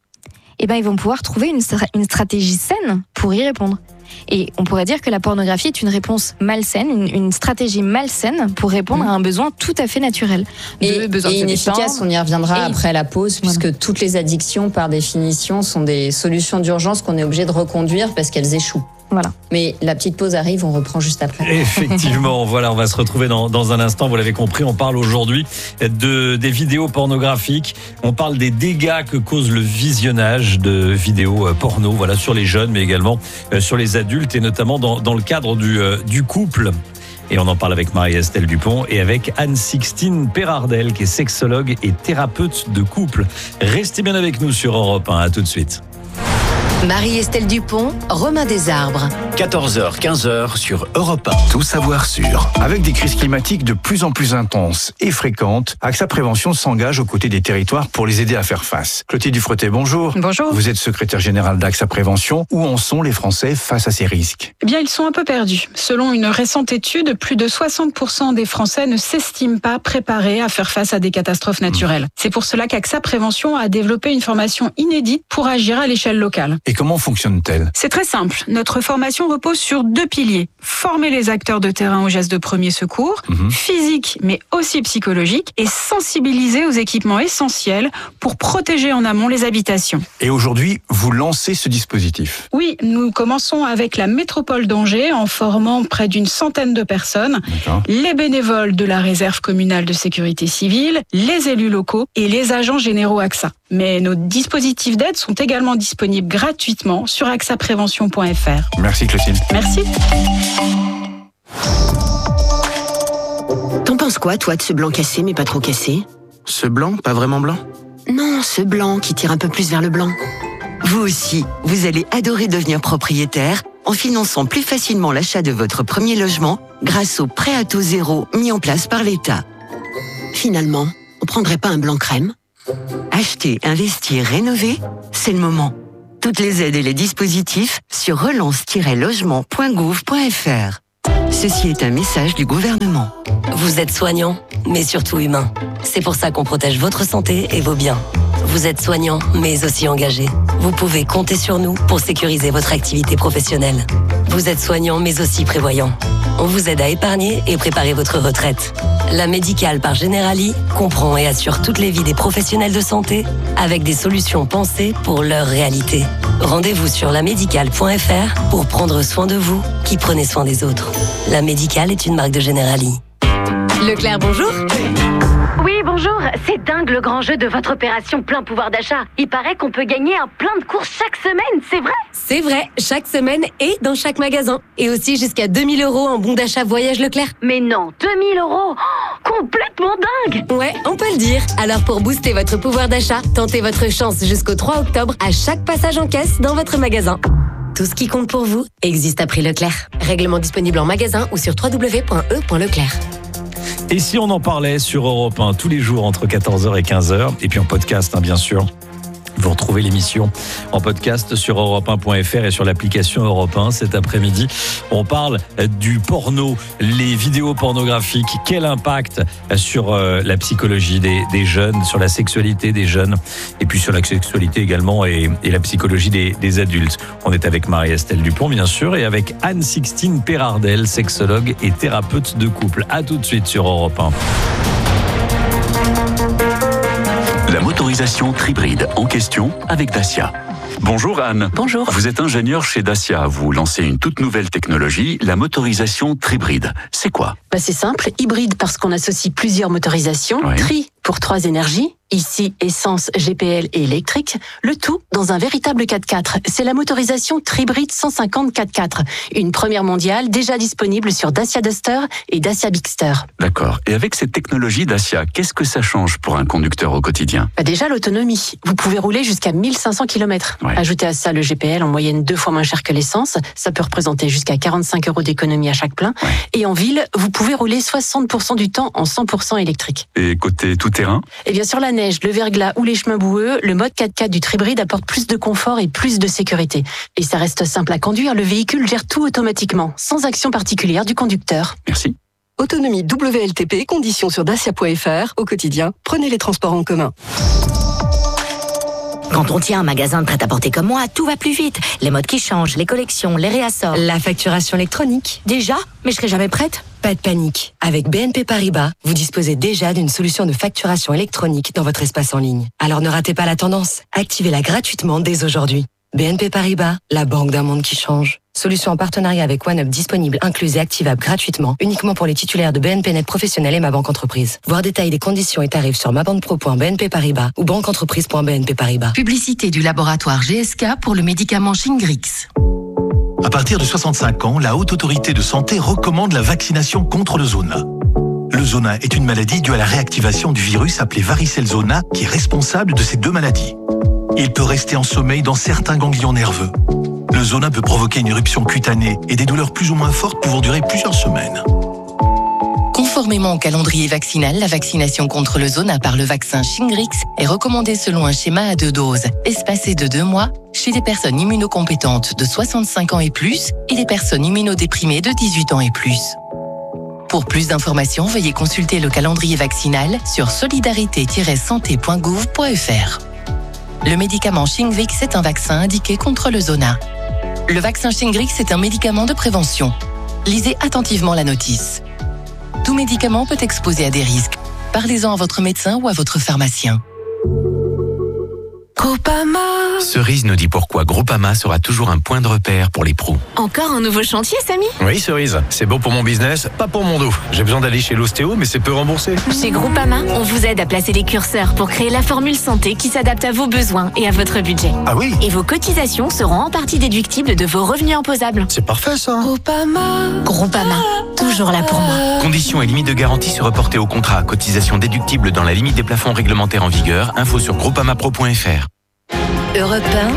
eh ben ils vont pouvoir trouver une, une stratégie saine pour y répondre. Et on pourrait dire que la pornographie est une réponse malsaine, une, une stratégie malsaine pour répondre mmh. à un besoin tout à fait naturel. Et, besoin et inefficace, on y reviendra et après la pause, puisque voilà. Toutes les addictions, par définition, sont des solutions d'urgence qu'on est obligé de reconduire parce qu'elles échouent. Voilà. Mais la petite pause arrive, on reprend juste après. Effectivement, voilà, on va se retrouver dans, dans un instant. Vous l'avez compris, on parle aujourd'hui de, des vidéos pornographiques. On parle des dégâts que cause le visionnage de vidéos porno, voilà, sur les jeunes, mais également sur les adultes, et notamment dans, dans le cadre du, du couple. Et on en parle avec Marie-Estelle Dupont et avec Anne-Sixtine Perardel, qui est sexologue et thérapeute de couple. Restez bien avec nous sur Europe un. À tout de suite. Marie-Estelle Dupont, Romain Desarbres. quatorze heures, quinze heures sur Europe un. Tout savoir sûr. Avec des crises climatiques de plus en plus intenses et fréquentes, AXA Prévention s'engage aux côtés des territoires pour les aider à faire face. Clotilde Dufretet, bonjour. Bonjour. Vous êtes secrétaire générale d'AXA Prévention. Où en sont les Français face à ces risques ? Eh bien, ils sont un peu perdus. Selon une récente étude, plus de soixante pour cent des Français ne s'estiment pas préparés à faire face à des catastrophes naturelles. Mmh. C'est pour cela qu'AXA Prévention a développé une formation inédite pour agir à l'échelle locale. Et comment fonctionne-t-elle ? C'est très simple. Notre formation repose sur deux piliers. Former les acteurs de terrain aux gestes de premier secours, mmh. physiques mais aussi psychologiques, et sensibiliser aux équipements essentiels pour protéger en amont les habitations. Et aujourd'hui, vous lancez ce dispositif ? Oui, nous commençons avec la métropole d'Angers en formant près d'une centaine de personnes, D'accord. les bénévoles de la réserve communale de sécurité civile, les élus locaux et les agents généraux AXA. Mais nos dispositifs d'aide sont également disponibles gratuitement sur axa prévention point f r. Merci Clotilde. Merci. T'en penses quoi, toi, de ce blanc cassé, mais pas trop cassé? Ce blanc, pas vraiment blanc? Non, ce blanc qui tire un peu plus vers le blanc. Vous aussi, vous allez adorer devenir propriétaire en finançant plus facilement l'achat de votre premier logement grâce au prêt à taux zéro mis en place par l'État. Finalement, on prendrait pas un blanc crème? Acheter, investir, rénover, c'est le moment. Toutes les aides et les dispositifs sur relance tiret logement point gouv point f r. Ceci est un message du gouvernement. Vous êtes soignant, mais surtout humain. C'est pour ça qu'on protège votre santé et vos biens. Vous êtes soignant, mais aussi engagé. Vous pouvez compter sur nous pour sécuriser votre activité professionnelle. Vous êtes soignant, mais aussi prévoyant. On vous aide à épargner et préparer votre retraite. La Médicale par Generali comprend et assure toutes les vies des professionnels de santé avec des solutions pensées pour leur réalité. Rendez-vous sur la médicale point f r pour prendre soin de vous qui prenez soin des autres. La Médicale est une marque de Generali. Leclerc, bonjour. Oui, bonjour. C'est dingue le grand jeu de votre opération plein pouvoir d'achat. Il paraît qu'on peut gagner un plein de courses chaque semaine, c'est vrai? C'est vrai, chaque semaine et dans chaque magasin. Et aussi jusqu'à deux mille euros en bon d'achat voyage Leclerc. Mais non, deux mille euros oh, complètement dingue. Ouais, on peut le dire. Alors pour booster votre pouvoir d'achat, tentez votre chance jusqu'au trois octobre à chaque passage en caisse dans votre magasin. Tout ce qui compte pour vous existe à prix Leclerc. Règlement disponible en magasin ou sur w w w point e point leclerc. Et si on en parlait sur Europe un tous les jours entre quatorze heures et quinze heures, et puis en podcast, hein, bien sûr. Vous retrouvez l'émission en podcast sur europe un point f r et sur l'application Europe un. Cet après-midi, on parle du porno, les vidéos pornographiques. Quel impact sur la psychologie des, des jeunes, sur la sexualité des jeunes, et puis sur la sexualité également et, et la psychologie des, des adultes. On est avec Marie-Estelle Dupont, bien sûr, et avec Anne-Sixtine Perardel, sexologue et thérapeute de couple. À tout de suite sur Europe un. La motorisation Tribride en question avec Dacia. Bonjour Anne. Bonjour. Vous êtes ingénieure chez Dacia. Vous lancez une toute nouvelle technologie, la motorisation Tribride. C'est quoi? Bah c'est simple, hybride parce qu'on associe plusieurs motorisations, oui. Tri pour trois énergies, ici essence, G P L et électrique, le tout dans un véritable quatre-quatre. C'est la motorisation Tribride cent cinquante quatre-quatre, une première mondiale déjà disponible sur Dacia Duster et Dacia Bigster. D'accord. Et avec cette technologie Dacia, qu'est-ce que ça change pour un conducteur au quotidien? Bah déjà l'autonomie. Vous pouvez rouler jusqu'à mille cinq cents kilomètres. Ouais. Ajoutez à ça le G P L en moyenne deux fois moins cher que l'essence. Ça peut représenter jusqu'à quarante-cinq euros d'économie à chaque plein. Ouais. Et en ville, vous pouvez rouler soixante pour cent du temps en cent pour cent électrique. Et côté tout-terrain? Et bien sur la neige, le verglas ou les chemins boueux, le mode quatre-quatre du Tribride apporte plus de confort et plus de sécurité. Et ça reste simple à conduire, le véhicule gère tout automatiquement, sans action particulière du conducteur. Merci. Autonomie W L T P, conditions sur dacia point f r. Au quotidien, prenez les transports en commun. Quand on tient un magasin de prêt-à-porter comme moi, tout va plus vite. Les modes qui changent, les collections, les réassorts. La facturation électronique. Déjà? Mais je serai jamais prête. Pas de panique. Avec B N P Paribas, vous disposez déjà d'une solution de facturation électronique dans votre espace en ligne. Alors ne ratez pas la tendance. Activez-la gratuitement dès aujourd'hui. B N P Paribas, la banque d'un monde qui change. Solution en partenariat avec OneUp disponible, incluse et activable gratuitement, uniquement pour les titulaires de B N P Net Professionnel et Ma Banque Entreprise. Voir détails des conditions et tarifs sur mabanquepro point b n p paribas ou banqueentreprise point b n p paribas. Publicité du laboratoire G S K pour le médicament Shingrix. À partir de soixante-cinq ans, la Haute Autorité de Santé recommande la vaccination contre le zona. Le zona est une maladie due à la réactivation du virus appelé varicelle zona qui est responsable de ces deux maladies. Il peut rester en sommeil dans certains ganglions nerveux. Le zona peut provoquer une éruption cutanée et des douleurs plus ou moins fortes pouvant durer plusieurs semaines. Conformément au calendrier vaccinal, la vaccination contre le zona par le vaccin Shingrix est recommandée selon un schéma à deux doses, espacé de deux mois, chez les personnes immunocompétentes de soixante-cinq ans et plus et les personnes immunodéprimées de dix-huit ans et plus. Pour plus d'informations, veuillez consulter le calendrier vaccinal sur solidarité tiret santé point gouv point f r. Le médicament Shingrix est un vaccin indiqué contre le zona. Le vaccin Shingrix est un médicament de prévention. Lisez attentivement la notice. Tout médicament peut exposer à des risques. Parlez-en à votre médecin ou à votre pharmacien. Groupama. Cerise nous dit pourquoi Groupama sera toujours un point de repère pour les pros. Encore un nouveau chantier, Samy? Oui, Cerise, c'est bon pour mon business, pas pour mon dos. J'ai besoin d'aller chez l'ostéo, mais c'est peu remboursé. Chez Groupama, on vous aide à placer les curseurs pour créer la formule santé qui s'adapte à vos besoins et à votre budget. Ah oui? Et vos cotisations seront en partie déductibles de vos revenus imposables. C'est parfait ça. Groupama. Groupama, toujours là pour moi. Conditions et limites de garantie se reporter au contrat. Cotisation déductible dans la limite des plafonds réglementaires en vigueur. Info sur groupamapro point f r. Europe un.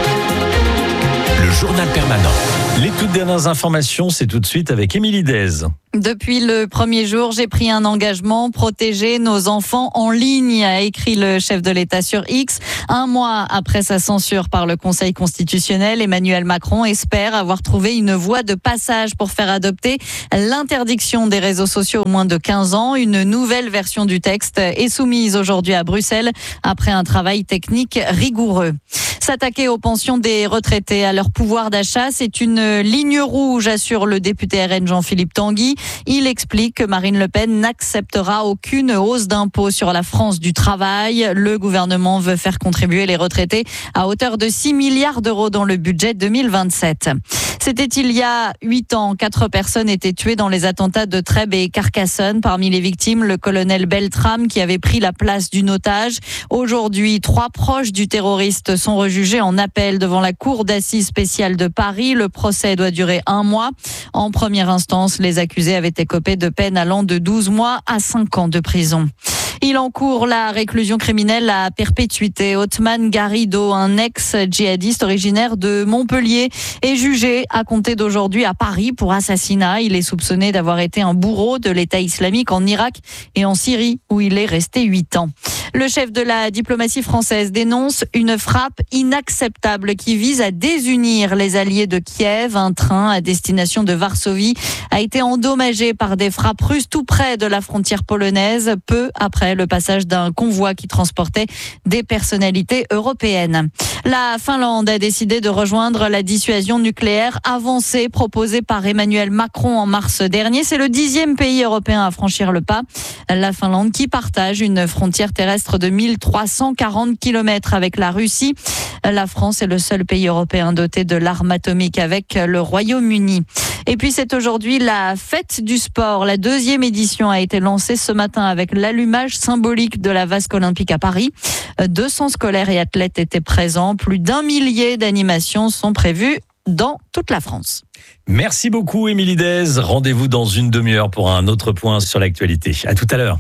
Le journal permanent. Les toutes dernières informations, c'est tout de suite avec Émilie Dez. Depuis le premier jour, j'ai pris un engagement, protéger nos enfants en ligne, a écrit le chef de l'État sur X. Un mois après sa censure par le Conseil constitutionnel, Emmanuel Macron espère avoir trouvé une voie de passage pour faire adopter l'interdiction des réseaux sociaux aux moins de quinze ans. Une nouvelle version du texte est soumise aujourd'hui à Bruxelles après un travail technique rigoureux. S'attaquer aux pensions des retraités, à leur pouvoir d'achat, c'est une ligne rouge, assure le député R N Jean-Philippe Tanguy. Il explique que Marine Le Pen n'acceptera aucune hausse d'impôt sur la France du travail. Le gouvernement veut faire contribuer les retraités à hauteur de six milliards d'euros dans le budget deux mille vingt-sept. C'était il y a huit ans. Quatre personnes étaient tuées dans les attentats de Trèbes et Carcassonne. Parmi les victimes, le colonel Beltrame qui avait pris la place d'une otage. Aujourd'hui, trois proches du terroriste sont rejugés en appel devant la cour d'assises spéciale de Paris. Le procès doit durer un mois. En première instance, les accusés avaient écopé de peines allant de douze mois à cinq ans de prison. Il encourt la réclusion criminelle à perpétuité. Othman Garrido, un ex-djihadiste originaire de Montpellier, est jugé à compter d'aujourd'hui à Paris pour assassinat. Il est soupçonné d'avoir été un bourreau de l'État islamique en Irak et en Syrie, où il est resté huit ans. Le chef de la diplomatie française dénonce une frappe inacceptable qui vise à désunir les alliés de Kiev. Un train à destination de Varsovie a été endommagé par des frappes russes tout près de la frontière polonaise, peu après le passage d'un convoi qui transportait des personnalités européennes. La Finlande a décidé de rejoindre la dissuasion nucléaire avancée proposée par Emmanuel Macron en mars dernier. C'est le dixième pays européen à franchir le pas. La Finlande qui partage une frontière terrestre de mille trois cent quarante kilomètres avec la Russie. La France est le seul pays européen doté de l'arme atomique avec le Royaume-Uni. Et puis c'est aujourd'hui la fête du sport. La deuxième édition a été lancée ce matin avec l'allumage symbolique de la vasque olympique à Paris. deux cents scolaires et athlètes étaient présents. Plus d'un millier d'animations sont prévues dans toute la France. Merci beaucoup Émilie Dez. Rendez-vous dans une demi-heure pour un autre point sur l'actualité. À tout à l'heure.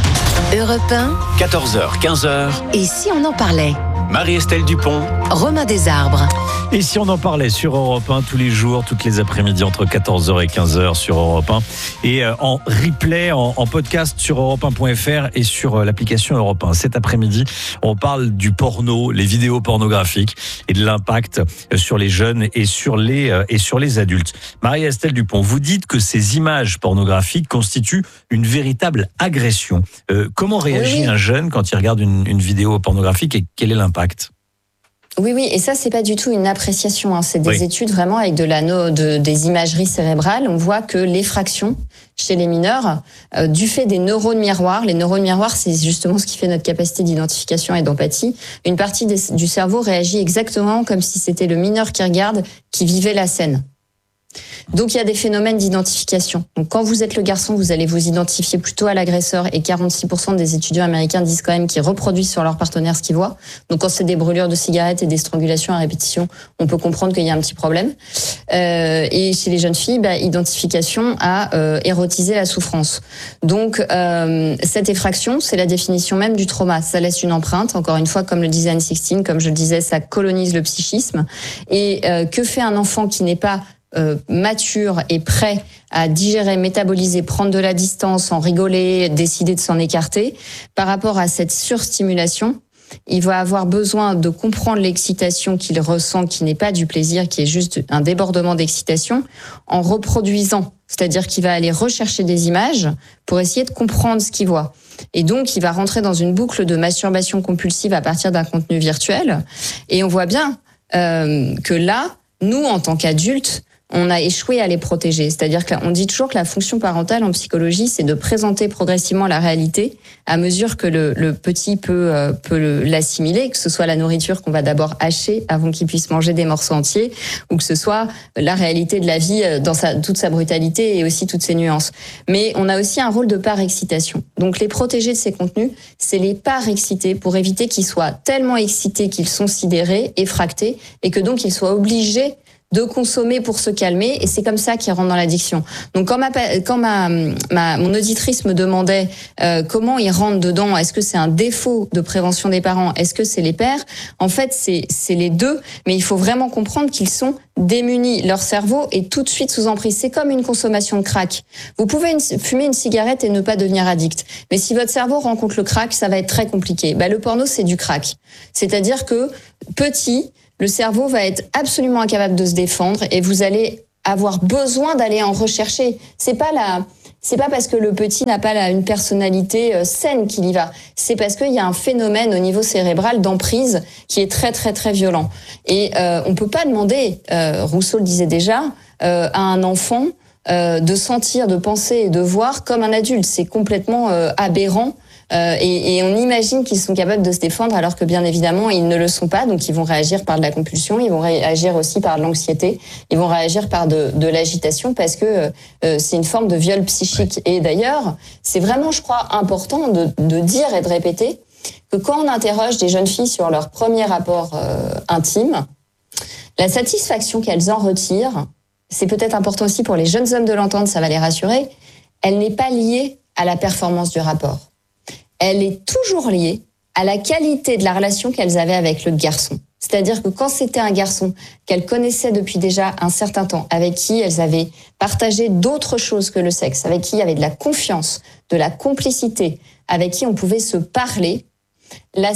Europe un. quatorze heures, quinze heures. Et si on en parlait? Marie-Estelle Dupont. Romain Desarbres. Et si on en parlait sur Europe un tous les jours, toutes les après-midi entre quatorze heures et quinze heures sur Europe un et en replay, en, en podcast sur europe un point f r et sur l'application Europe un. Cet après-midi, on parle du porno, les vidéos pornographiques et de l'impact sur les jeunes et sur les, et sur les adultes. Marie-Estelle Dupont, vous dites que ces images pornographiques constituent une véritable agression. Euh, comment réagit oui, oui. un jeune quand il regarde une, une vidéo pornographique et quel est l'impact ? Oui, oui, et ça, c'est pas du tout une appréciation. Hein. C'est des oui. études vraiment avec de la no, de, des imageries cérébrales. On voit que l'effraction chez les mineurs, euh, du fait des neurones miroirs, les neurones miroirs, c'est justement ce qui fait notre capacité d'identification et d'empathie. Une partie des, du cerveau réagit exactement comme si c'était le mineur qui regarde, qui vivait la scène. Donc il y a des phénomènes d'identification. Donc quand vous êtes le garçon, vous allez vous identifier plutôt à l'agresseur et quarante-six pour cent des étudiants américains disent quand même qu'ils reproduisent sur leur partenaire ce qu'ils voient. Donc quand c'est des brûlures de cigarettes et des strangulations à répétition, on peut comprendre qu'il y a un petit problème. Euh, et chez les jeunes filles, bah, identification à euh, érotiser la souffrance. Donc euh, cette effraction, c'est la définition même du trauma. Ça laisse une empreinte. Encore une fois, comme le disait Anne Sixtine, comme je le disais, ça colonise le psychisme. Et euh, que fait un enfant qui n'est pas Euh, mature et prêt à digérer, métaboliser, prendre de la distance, en rigoler, décider de s'en écarter, par rapport à cette surstimulation, il va avoir besoin de comprendre l'excitation qu'il ressent, qui n'est pas du plaisir, qui est juste un débordement d'excitation, en reproduisant. C'est-à-dire qu'il va aller rechercher des images pour essayer de comprendre ce qu'il voit. Et donc, il va rentrer dans une boucle de masturbation compulsive à partir d'un contenu virtuel. Et on voit bien euh, que là, nous, en tant qu'adultes, on a échoué à les protéger. C'est-à-dire qu'on dit toujours que la fonction parentale en psychologie, c'est de présenter progressivement la réalité à mesure que le, le petit peut, euh, peut le, l'assimiler, que ce soit la nourriture qu'on va d'abord hacher avant qu'il puisse manger des morceaux entiers, ou que ce soit la réalité de la vie dans sa, toute sa brutalité et aussi toutes ses nuances. Mais on a aussi un rôle de par-excitation. Donc les protéger de ces contenus, c'est les par-exciter pour éviter qu'ils soient tellement excités qu'ils sont sidérés, effractés, et que donc ils soient obligés de consommer pour se calmer, et c'est comme ça qu'ils rentrent dans l'addiction. Donc quand ma quand ma, ma mon auditrice me demandait euh, comment ils rentrent dedans, est-ce que c'est un défaut de prévention des parents, est-ce que c'est les pères, en fait c'est c'est les deux, mais il faut vraiment comprendre qu'ils sont démunis, leur cerveau est tout de suite sous emprise. C'est comme une consommation de crack. Vous pouvez une, fumer une cigarette et ne pas devenir addict, mais si votre cerveau rencontre le crack, ça va être très compliqué. Bah le porno c'est du crack, c'est-à-dire que petit, le cerveau va être absolument incapable de se défendre et vous allez avoir besoin d'aller en rechercher. C'est pas la, c'est pas parce que le petit n'a pas la, une personnalité euh, saine qu'il y va. C'est parce qu'il y a un phénomène au niveau cérébral d'emprise qui est très très très violent. Et euh, on peut pas demander, euh, Rousseau le disait déjà, euh, à un enfant euh, de sentir, de penser et de voir comme un adulte. C'est complètement euh, aberrant. Euh, et, et on imagine qu'ils sont capables de se défendre alors que bien évidemment ils ne le sont pas, donc ils vont réagir par de la compulsion, ils vont réagir aussi par de l'anxiété, ils vont réagir par de, de l'agitation parce que euh, c'est une forme de viol psychique. Et d'ailleurs, c'est vraiment, je crois, important de, de dire et de répéter que quand on interroge des jeunes filles sur leur premier rapport euh, intime, la satisfaction qu'elles en retirent, c'est peut-être important aussi pour les jeunes hommes de l'entendre, ça va les rassurer, elle n'est pas liée à la performance du rapport. Elle est toujours liée à la qualité de la relation qu'elles avaient avec le garçon. C'est-à-dire que quand c'était un garçon qu'elles connaissaient depuis déjà un certain temps, avec qui elles avaient partagé d'autres choses que le sexe, avec qui il y avait de la confiance, de la complicité, avec qui on pouvait se parler, la,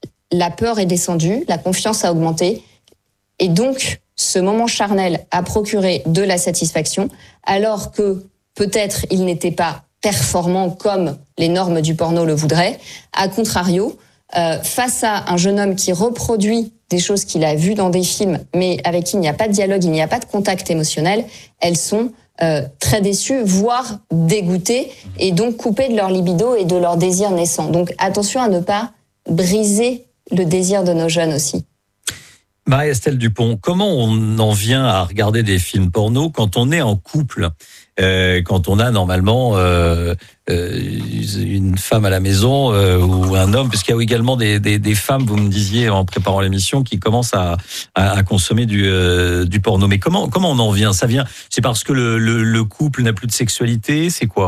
la peur est descendue, la confiance a augmenté, et donc ce moment charnel a procuré de la satisfaction, alors que peut-être il n'était pas performant comme les normes du porno le voudraient. A contrario, euh, face à un jeune homme qui reproduit des choses qu'il a vues dans des films, mais avec qui il n'y a pas de dialogue, il n'y a pas de contact émotionnel, elles sont euh, très déçues, voire dégoûtées, et donc coupées de leur libido et de leur désir naissant. Donc attention à ne pas briser le désir de nos jeunes aussi. Marie-Estelle Dupont, comment on en vient à regarder des films porno quand on est en couple, euh, quand on a normalement euh, euh, une femme à la maison euh, ou un homme, parce qu'il y a également des, des, des femmes, vous me disiez en préparant l'émission, qui commencent à, à, à consommer du, euh, du porno. Mais comment, comment on en vient ? Ça vient, c'est parce que le, le, le couple n'a plus de sexualité, c'est quoi ?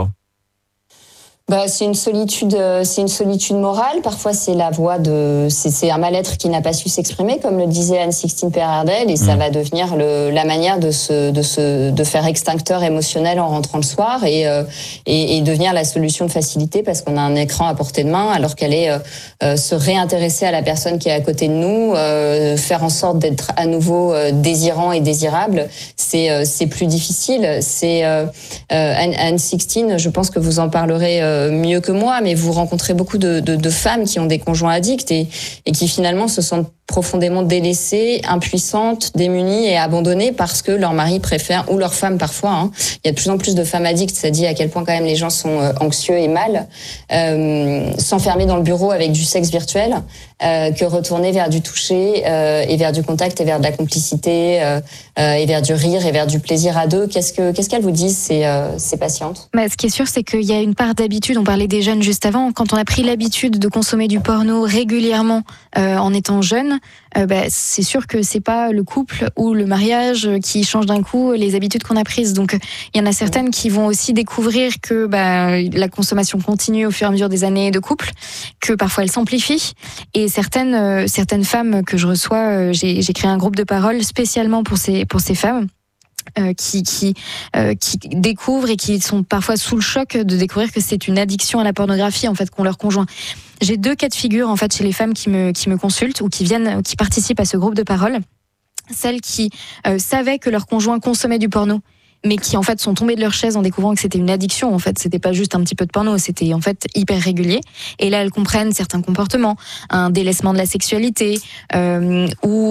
Bah, c'est une solitude, c'est une solitude morale. Parfois, c'est la voix de, c'est, c'est un mal-être qui n'a pas su s'exprimer, comme le disait Anne-Sixtine Perardel, et mmh. ça va devenir le, la manière de se, de se, de faire extincteur émotionnel en rentrant le soir, et, euh, et, et devenir la solution de facilité parce qu'on a un écran à portée de main, alors qu'elle est euh, se réintéresser à la personne qui est à côté de nous, euh, faire en sorte d'être à nouveau euh, désirant et désirable, c'est, euh, c'est plus difficile. C'est euh, euh, Anne-Sixtine, je pense que vous en parlerez. Euh, mieux que moi, mais vous rencontrez beaucoup de, de, de femmes qui ont des conjoints addicts et, et qui finalement se sentent profondément délaissées, impuissantes, démunies et abandonnées parce que leur mari préfère, ou leur femme parfois, hein. Il y a de plus en plus de femmes addictes, ça dit à quel point quand même les gens sont euh, anxieux et mal, euh, s'enfermer dans le bureau avec du sexe virtuel, euh, que retourner vers du toucher euh, et vers du contact et vers de la complicité euh, euh, et vers du rire et vers du plaisir à deux. Qu'est-ce que qu'est-ce qu'elles vous disent ces, euh, ces patientes ? Bah, ce qui est sûr, c'est qu'il y a une part d'habitude. On parlait des jeunes juste avant. Quand on a pris l'habitude de consommer du porno régulièrement euh, en étant jeune, euh, bah, c'est sûr que c'est pas le couple ou le mariage qui change d'un coup les habitudes qu'on a prises. Donc il y en a certaines qui vont aussi découvrir que bah, la consommation continue au fur et à mesure des années de couple, que parfois elle s'amplifie. Et certaines euh, certaines femmes que je reçois, euh, j'ai, j'ai créé un groupe de parole spécialement pour ces pour ces femmes. Euh, qui qui euh, qui découvrent et qui sont parfois sous le choc de découvrir que c'est une addiction à la pornographie en fait qu'ont leur conjoint. J'ai deux cas de figure en fait chez les femmes qui me qui me consultent ou qui viennent qui participent à ce groupe de parole. Celles qui euh, savaient que leur conjoint consommait du porno, mais qui en fait sont tombées de leur chaise en découvrant que c'était une addiction. En fait, c'était pas juste un petit peu de porno, c'était en fait hyper régulier. Et là, elles comprennent certains comportements, un délaissement de la sexualité, euh, ou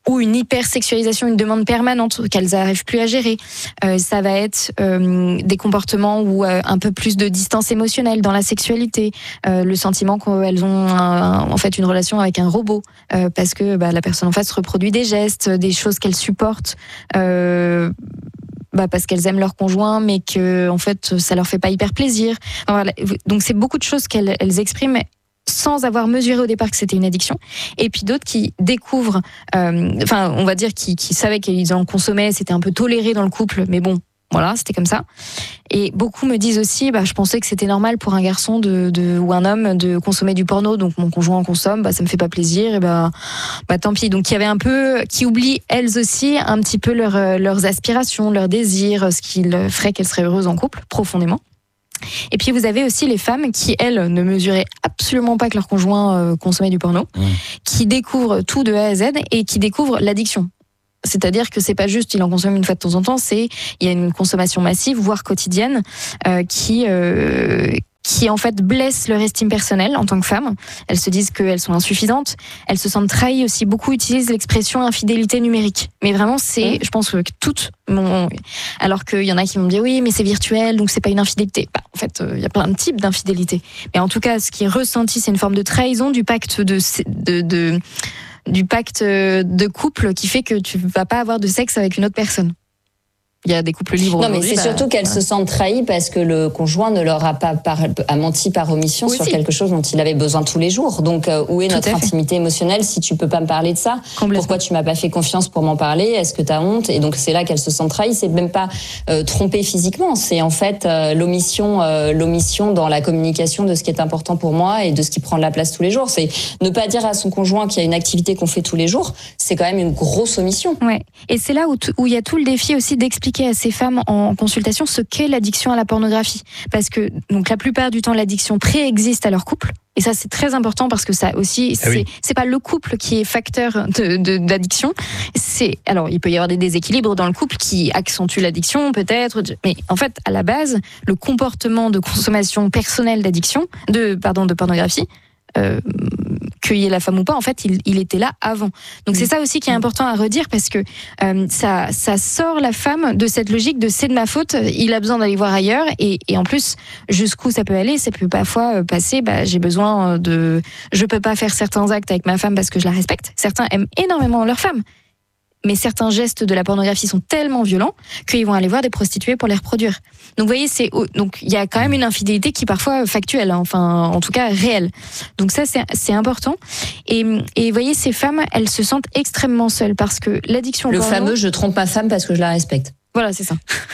ou une hypersexualisation, une demande permanente qu'elles n'arrivent plus à gérer. Euh, ça va être euh, des comportements où euh, un peu plus de distance émotionnelle dans la sexualité, euh, le sentiment qu'elles ont un, en fait une relation avec un robot euh, parce que bah, la personne en face reproduit des gestes, des choses qu'elles supportent. Euh, Bah parce qu'elles aiment leur conjoint, mais que en fait ça leur fait pas hyper plaisir. Enfin, voilà. Donc c'est beaucoup de choses qu'elles elles expriment sans avoir mesuré au départ que c'était une addiction. Et puis d'autres qui découvrent, euh, enfin on va dire qui, qui savaient qu'ils en consommaient, c'était un peu toléré dans le couple, mais bon. Voilà, c'était comme ça. Et beaucoup me disent aussi, bah, je pensais que c'était normal pour un garçon de, de, ou un homme de consommer du porno, donc mon conjoint en consomme, bah, ça me fait pas plaisir, et bah, bah tant pis. Donc il y avait un peu, qui oublient elles aussi un petit peu leur, leurs aspirations, leurs désirs, ce qui ferait qu'elles seraient heureuses en couple, profondément. Et puis vous avez aussi les femmes qui, elles, ne mesuraient absolument pas que leur conjoint euh, consommait du porno, mmh. qui découvrent tout de A à Z et qui découvrent l'addiction. C'est-à-dire que c'est pas juste il en consomme une fois de temps en temps, c'est il y a une consommation massive, voire quotidienne, euh, qui euh, qui en fait blesse leur estime personnelle en tant que femme. Elles se disent qu'elles sont insuffisantes, elles se sentent trahies aussi. Beaucoup utilisent l'expression infidélité numérique, mais vraiment c'est, mmh. je pense que toutes, mon... alors qu'il y en a qui vont me dire oui mais c'est virtuel donc c'est pas une infidélité. Bah, en fait il euh, y a plein de types d'infidélité, mais en tout cas ce qui est ressenti c'est une forme de trahison du pacte de de, de du pacte de couple qui fait que tu vas pas avoir de sexe avec une autre personne. Il y a des couples libres. Non, mais c'est bah, surtout qu'elles voilà. se sentent trahies parce que le conjoint ne leur a pas par, a menti par omission oui, sur si. quelque chose dont il avait besoin tous les jours. Donc, euh, où est Tout notre intimité émotionnelle si tu peux pas me parler de ça? Pourquoi tu m'as pas fait confiance pour m'en parler? Est-ce que t'as honte? Et donc, c'est là qu'elles se sentent trahies. C'est même pas euh, trompées physiquement. C'est en fait euh, l'omission, euh, l'omission dans la communication de ce qui est important pour moi et de ce qui prend de la place tous les jours. C'est ne pas dire à son conjoint qu'il y a une activité qu'on fait tous les jours. C'est quand même une grosse omission. Ouais. Et c'est là où t- où il y a tout le défi aussi d'expliquer à ces femmes en consultation ce qu'est l'addiction à la pornographie. Parce que donc la plupart du temps, l'addiction préexiste à leur couple. Et ça, c'est très important parce que ça aussi, c'est, ah oui. c'est pas le couple qui est facteur de, de, d'addiction. C'est, alors, il peut y avoir des déséquilibres dans le couple qui accentuent l'addiction, peut-être. Mais en fait, à la base, le comportement de consommation personnelle d'addiction, de, pardon, de pornographie, euh, qu'il y ait la femme ou pas, en fait, il, il était là avant. Donc c'est ça aussi qui est important à redire parce que euh, ça, ça sort la femme de cette logique de c'est de ma faute, il a besoin d'aller voir ailleurs et, et en plus jusqu'où ça peut aller, ça peut parfois passer. Bah, j'ai besoin de, je peux pas faire certains actes avec ma femme parce que je la respecte. Certains aiment énormément leur femme. Mais certains gestes de la pornographie sont tellement violents qu'ils vont aller voir des prostituées pour les reproduire. Donc vous voyez, c'est donc il y a quand même une infidélité qui est parfois factuelle, hein, enfin en tout cas réelle. Donc ça c'est c'est important. Et et vous voyez, ces femmes, elles se sentent extrêmement seules parce que l'addiction au le porno, fameux je trompe ma femme parce que je la respecte. Voilà, c'est ça.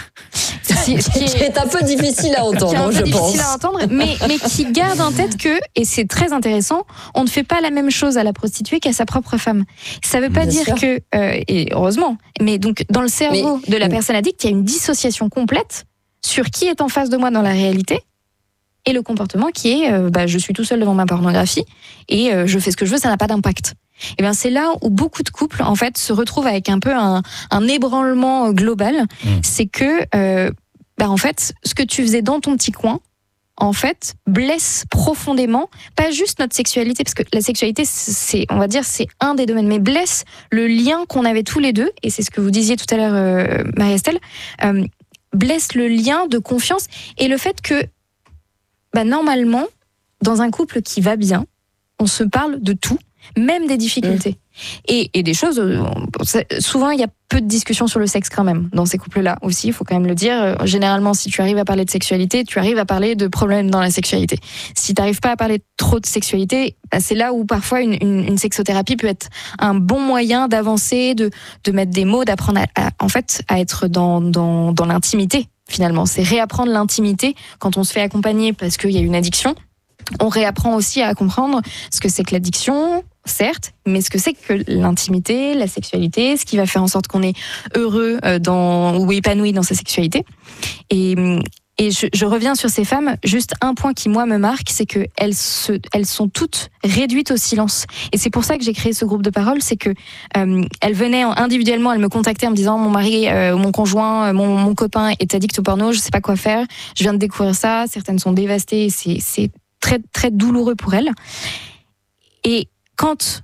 Qui, qui est un peu difficile à entendre, qui est un peu je difficile pense. à entendre, mais, mais qui garde en tête que, et c'est très intéressant, on ne fait pas la même chose à la prostituée qu'à sa propre femme. Ça ne veut pas Bien dire sûr. que, euh, et heureusement, mais donc dans le cerveau mais, de la personne addicte, il y a une dissociation complète sur qui est en face de moi dans la réalité et le comportement qui est, euh, bah, je suis tout seul devant ma pornographie et euh, je fais ce que je veux, ça n'a pas d'impact. Et bien c'est là où beaucoup de couples en fait se retrouvent avec un peu un, un ébranlement global. Mmh. C'est que euh, bah, en fait ce que tu faisais dans ton petit coin en fait blesse profondément pas juste notre sexualité, parce que la sexualité c'est, on va dire, c'est un des domaines, mais blesse le lien qu'on avait tous les deux, et c'est ce que vous disiez tout à l'heure euh, Marie-Estelle, euh, blesse le lien de confiance et le fait que bah, normalement dans un couple qui va bien on se parle de tout, même des difficultés. Mmh. Et, et des choses, souvent il y a peu de discussions sur le sexe quand même, dans ces couples-là aussi, il faut quand même le dire. Généralement, si tu arrives à parler de sexualité, tu arrives à parler de problèmes dans la sexualité. Si tu n'arrives pas à parler trop de sexualité, bah c'est là où parfois une, une, une sexothérapie peut être un bon moyen d'avancer, de, de mettre des mots, d'apprendre à, à, en fait, à être dans, dans, dans l'intimité, finalement. C'est réapprendre l'intimité quand on se fait accompagner parce qu'il y a une addiction. On réapprend aussi à comprendre ce que c'est que l'addiction, certes, mais ce que c'est que l'intimité, la sexualité, ce qui va faire en sorte qu'on est heureux dans, ou épanoui dans sa sexualité. Et, et je, je reviens sur ces femmes, juste un point qui, moi, me marque, c'est qu'elles se, elles sont toutes réduites au silence. Et c'est pour ça que j'ai créé ce groupe de parole, c'est que euh, elles venaient individuellement, elles me contactaient en me disant, mon mari, euh, mon conjoint, mon, mon copain est addict au porno, je sais pas quoi faire, je viens de découvrir ça, certaines sont dévastées, c'est, c'est très, très douloureux pour elles. Et quand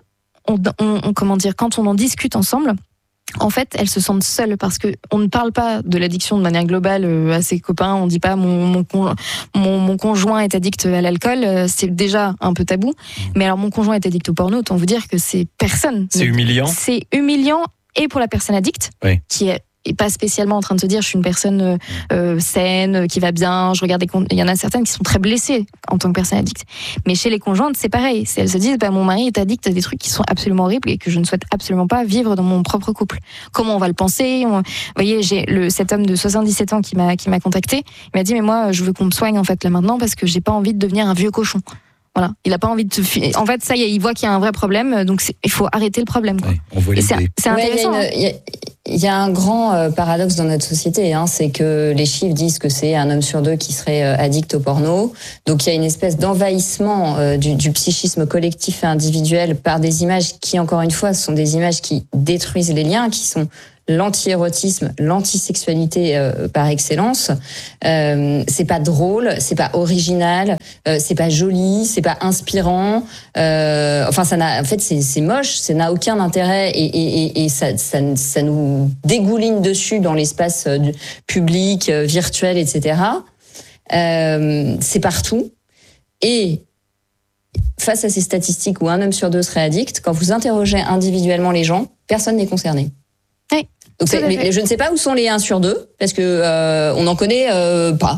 on, on, on comment dire, quand on en discute ensemble, en fait, elles se sentent seules parce que on ne parle pas de l'addiction de manière globale euh, à ses copains. On dit pas mon mon, con, mon mon conjoint est addict à l'alcool. Euh, c'est déjà un peu tabou. Mais alors mon conjoint est addict au porno. Autant vous dire que c'est personne. C'est humiliant. C'est humiliant et pour la personne addicte oui. qui est et pas spécialement en train de se dire je suis une personne euh, saine, qui va bien, je regarde des comptes. Il y en a certaines qui sont très blessées en tant que personne addicte. Mais chez les conjointes, c'est pareil. Elles se disent bah, mon mari est addict à des trucs qui sont absolument horribles et que je ne souhaite absolument pas vivre dans mon propre couple. Comment on va le penser on... Vous voyez, j'ai le, cet homme de soixante-dix-sept ans qui m'a, qui m'a contacté. Il m'a dit mais moi je veux qu'on me soigne en fait là maintenant parce que j'ai pas envie de devenir un vieux cochon. Voilà, il a pas envie de se. En fait, ça y est, il voit qu'il y a un vrai problème, donc c'est... il faut arrêter le problème. Quoi. Oui, on voit et c'est, c'est intéressant. Ouais, il y a une, il y a un grand euh, paradoxe dans notre société, hein, c'est que les chiffres disent que c'est un homme sur deux qui serait euh, addict au porno. Donc il y a une espèce d'envahissement euh, du, du psychisme collectif et individuel par des images qui, encore une fois, sont des images qui détruisent les liens, qui sont l'anti-érotisme, l'antisexualité euh, par excellence. Euh, c'est pas drôle, c'est pas original, euh, c'est pas joli, c'est pas inspirant. Euh, enfin, ça n'a, en fait, c'est, c'est moche, ça n'a aucun intérêt et, et, et, et ça, ça, ça nous dégouline dessus dans l'espace euh, public, euh, virtuel, et cetera. Euh, c'est partout. Et face à ces statistiques où un homme sur deux serait addict, quand vous interrogez individuellement les gens, personne n'est concerné. Oui. Donc c'est, mais je ne sais pas où sont les un sur deux parce que euh, on n'en connaît euh, pas.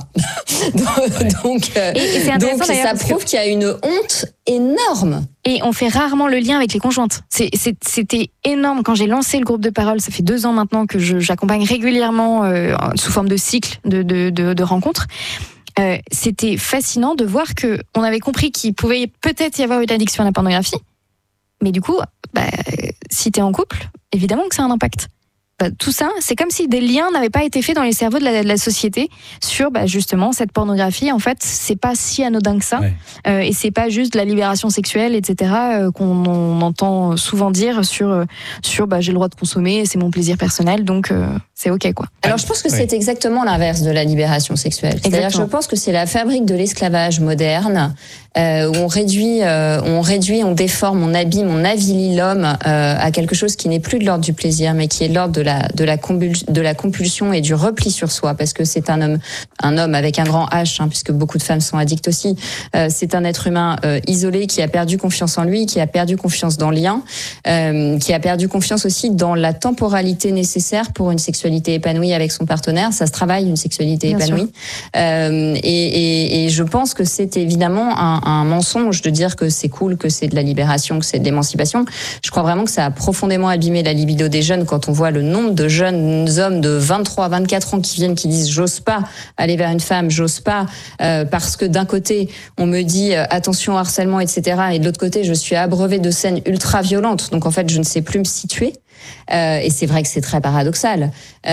donc euh, et, et donc ça prouve que... qu'il y a une honte énorme. Et on fait rarement le lien avec les conjointes. C'est, c'est, c'était énorme quand j'ai lancé le groupe de parole. Ça fait deux ans maintenant que je, j'accompagne régulièrement euh, sous forme de cycle de, de, de, de rencontres. Euh, c'était fascinant de voir que on avait compris qu'il pouvait peut-être y avoir une addiction à la pornographie, mais du coup, bah, si t'es en couple, évidemment que ça a un impact. Bah, tout ça, c'est comme si des liens n'avaient pas été faits dans les cerveaux de la, de la société sur bah, justement cette pornographie. En fait, c'est pas si anodin que ça, ouais. euh, et c'est pas juste de la libération sexuelle, et cetera. Euh, qu'on on entend souvent dire sur sur bah, j'ai le droit de consommer, c'est mon plaisir personnel, donc euh, c'est ok quoi. Alors je pense que oui. c'est exactement l'inverse de la libération sexuelle. C'est-à-dire, exactement. Je pense que c'est la fabrique de l'esclavage moderne. Euh, où on réduit, euh, on réduit, on déforme, on abîme, on avilit l'homme euh, à quelque chose qui n'est plus de l'ordre du plaisir, mais qui est de l'ordre de la de la compulsion, de la compulsion et du repli sur soi, parce que c'est un homme, un homme avec un grand H, hein, puisque beaucoup de femmes sont addictes aussi. Euh, c'est un être humain euh, isolé qui a perdu confiance en lui, qui a perdu confiance dans le lien, euh, qui a perdu confiance aussi dans la temporalité nécessaire pour une sexualité épanouie avec son partenaire. Ça se travaille, une sexualité Bien épanouie. Euh, et, et, et je pense que c'est évidemment un un mensonge de dire que c'est cool, que c'est de la libération, que c'est de l'émancipation. Je crois vraiment que ça a profondément abîmé la libido des jeunes quand on voit le nombre de jeunes hommes de vingt-trois, vingt-quatre ans qui viennent, qui disent j'ose pas aller vers une femme, j'ose pas euh, parce que d'un côté on me dit euh, attention harcèlement, et cetera. Et de l'autre côté je suis abreuvé de scènes ultra violentes. Donc en fait je ne sais plus me situer. Euh, et c'est vrai que c'est très paradoxal.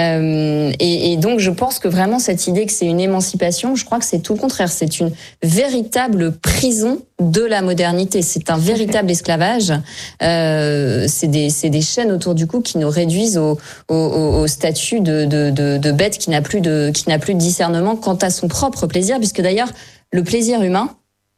Euh, et, et donc, je pense que vraiment cette idée que c'est une émancipation, je crois que c'est tout le contraire. C'est une véritable prison de la modernité. C'est un véritable esclavage. Euh, c'est des, c'est des chaînes autour du cou qui nous réduisent au, au, au statut de, de, de, de bête qui n'a plus de, qui n'a plus de discernement quant à son propre plaisir, puisque d'ailleurs, le plaisir humain,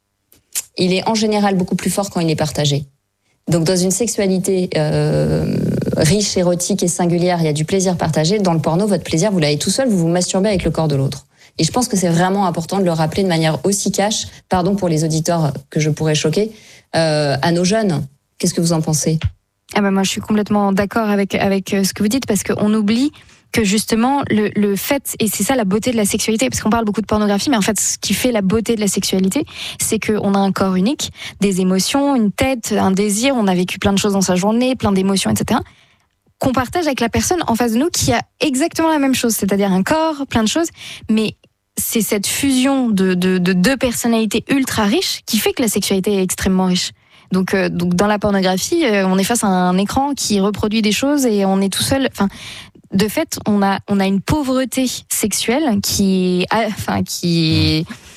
il est en général beaucoup plus fort quand il est partagé. Donc, dans une sexualité euh, riche, érotique et singulière, il y a du plaisir partagé. Dans le porno, votre plaisir, vous l'avez tout seul, vous vous masturbez avec le corps de l'autre. Et je pense que c'est vraiment important de le rappeler de manière aussi cash, pardon pour les auditeurs que je pourrais choquer, euh, à nos jeunes. Qu'est-ce que vous en pensez ? Ah ben moi, je suis complètement d'accord avec avec ce que vous dites, parce qu'on oublie que justement le, le fait, et c'est ça la beauté de la sexualité, parce qu'on parle beaucoup de pornographie, mais en fait ce qui fait la beauté de la sexualité, c'est qu'on a un corps unique, des émotions, une tête, un désir, on a vécu plein de choses dans sa journée, plein d'émotions, et cetera, qu'on partage avec la personne en face de nous qui a exactement la même chose, c'est-à-dire un corps, plein de choses, mais c'est cette fusion de, de, de deux personnalités ultra riches qui fait que la sexualité est extrêmement riche. Donc, euh, donc dans la pornographie, euh, on est face à un écran qui reproduit des choses et on est tout seul. Enfin, de fait, on a on a une pauvreté sexuelle qui, enfin, qui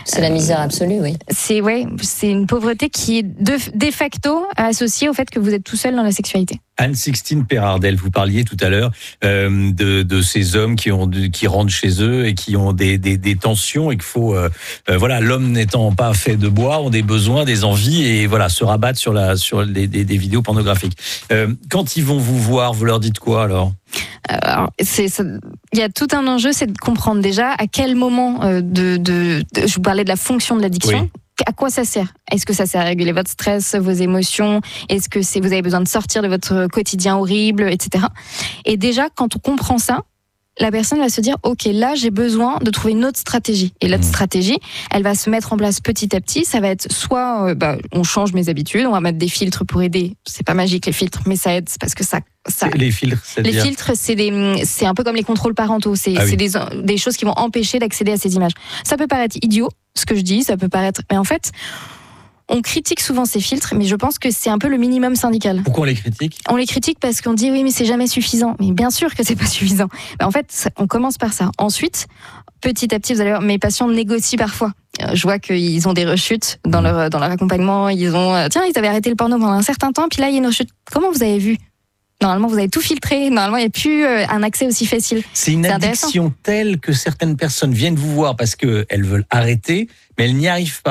C'est la misère absolue, oui. C'est ouais, c'est une pauvreté qui est de, de facto associée au fait que vous êtes tout seul dans la sexualité. Anne-Sixtine Perardel, vous parliez tout à l'heure euh, de, de ces hommes qui ont qui rentrent chez eux et qui ont des, des, des tensions et qu'il faut euh, euh, voilà, l'homme n'étant pas fait de bois, ont des besoins, des envies et voilà se rabattent sur la sur des, des, des vidéos pornographiques. Euh, quand ils vont vous voir, vous leur dites quoi alors? Alors, c'est, ça, il y a tout un enjeu, c'est de comprendre déjà à quel moment euh, de, de, de, je vous parlais de la fonction de l'addiction. Oui. À quoi ça sert? Est-ce que ça sert à réguler votre stress, vos émotions? Est-ce que c'est vous avez besoin de sortir de votre quotidien horrible, et cetera. Et déjà, quand on comprend ça, la personne va se dire, ok, là, j'ai besoin de trouver une autre stratégie. Et l'autre stratégie, elle va se mettre en place petit à petit. Ça va être soit, euh, bah, on change mes habitudes, on va mettre des filtres pour aider. C'est pas magique les filtres, mais ça aide parce que ça. ça... Les filtres, c'est-à-dire... Les filtres, c'est des, c'est un peu comme les contrôles parentaux. C'est, ah oui. c'est des, des choses qui vont empêcher d'accéder à ces images. Ça peut paraître idiot, ce que je dis, ça peut paraître, mais en fait. On critique souvent ces filtres, mais je pense que c'est un peu le minimum syndical. Pourquoi on les critique? On les critique parce qu'on dit oui, mais c'est jamais suffisant. Mais bien sûr que c'est pas suffisant. Mais en fait, on commence par ça. Ensuite, petit à petit, vous allez voir, mes patients négocient parfois. Je vois qu'ils ont des rechutes dans leur dans leur accompagnement. Ils ont tiens, ils avaient arrêté le porno pendant un certain temps, puis là il y a une rechute. Comment vous avez vu? Normalement, vous avez tout filtré. Normalement, il n'y a plus un accès aussi facile. C'est une c'est addiction telle que certaines personnes viennent vous voir parce qu'elles veulent arrêter, mais elles n'y arrivent pas.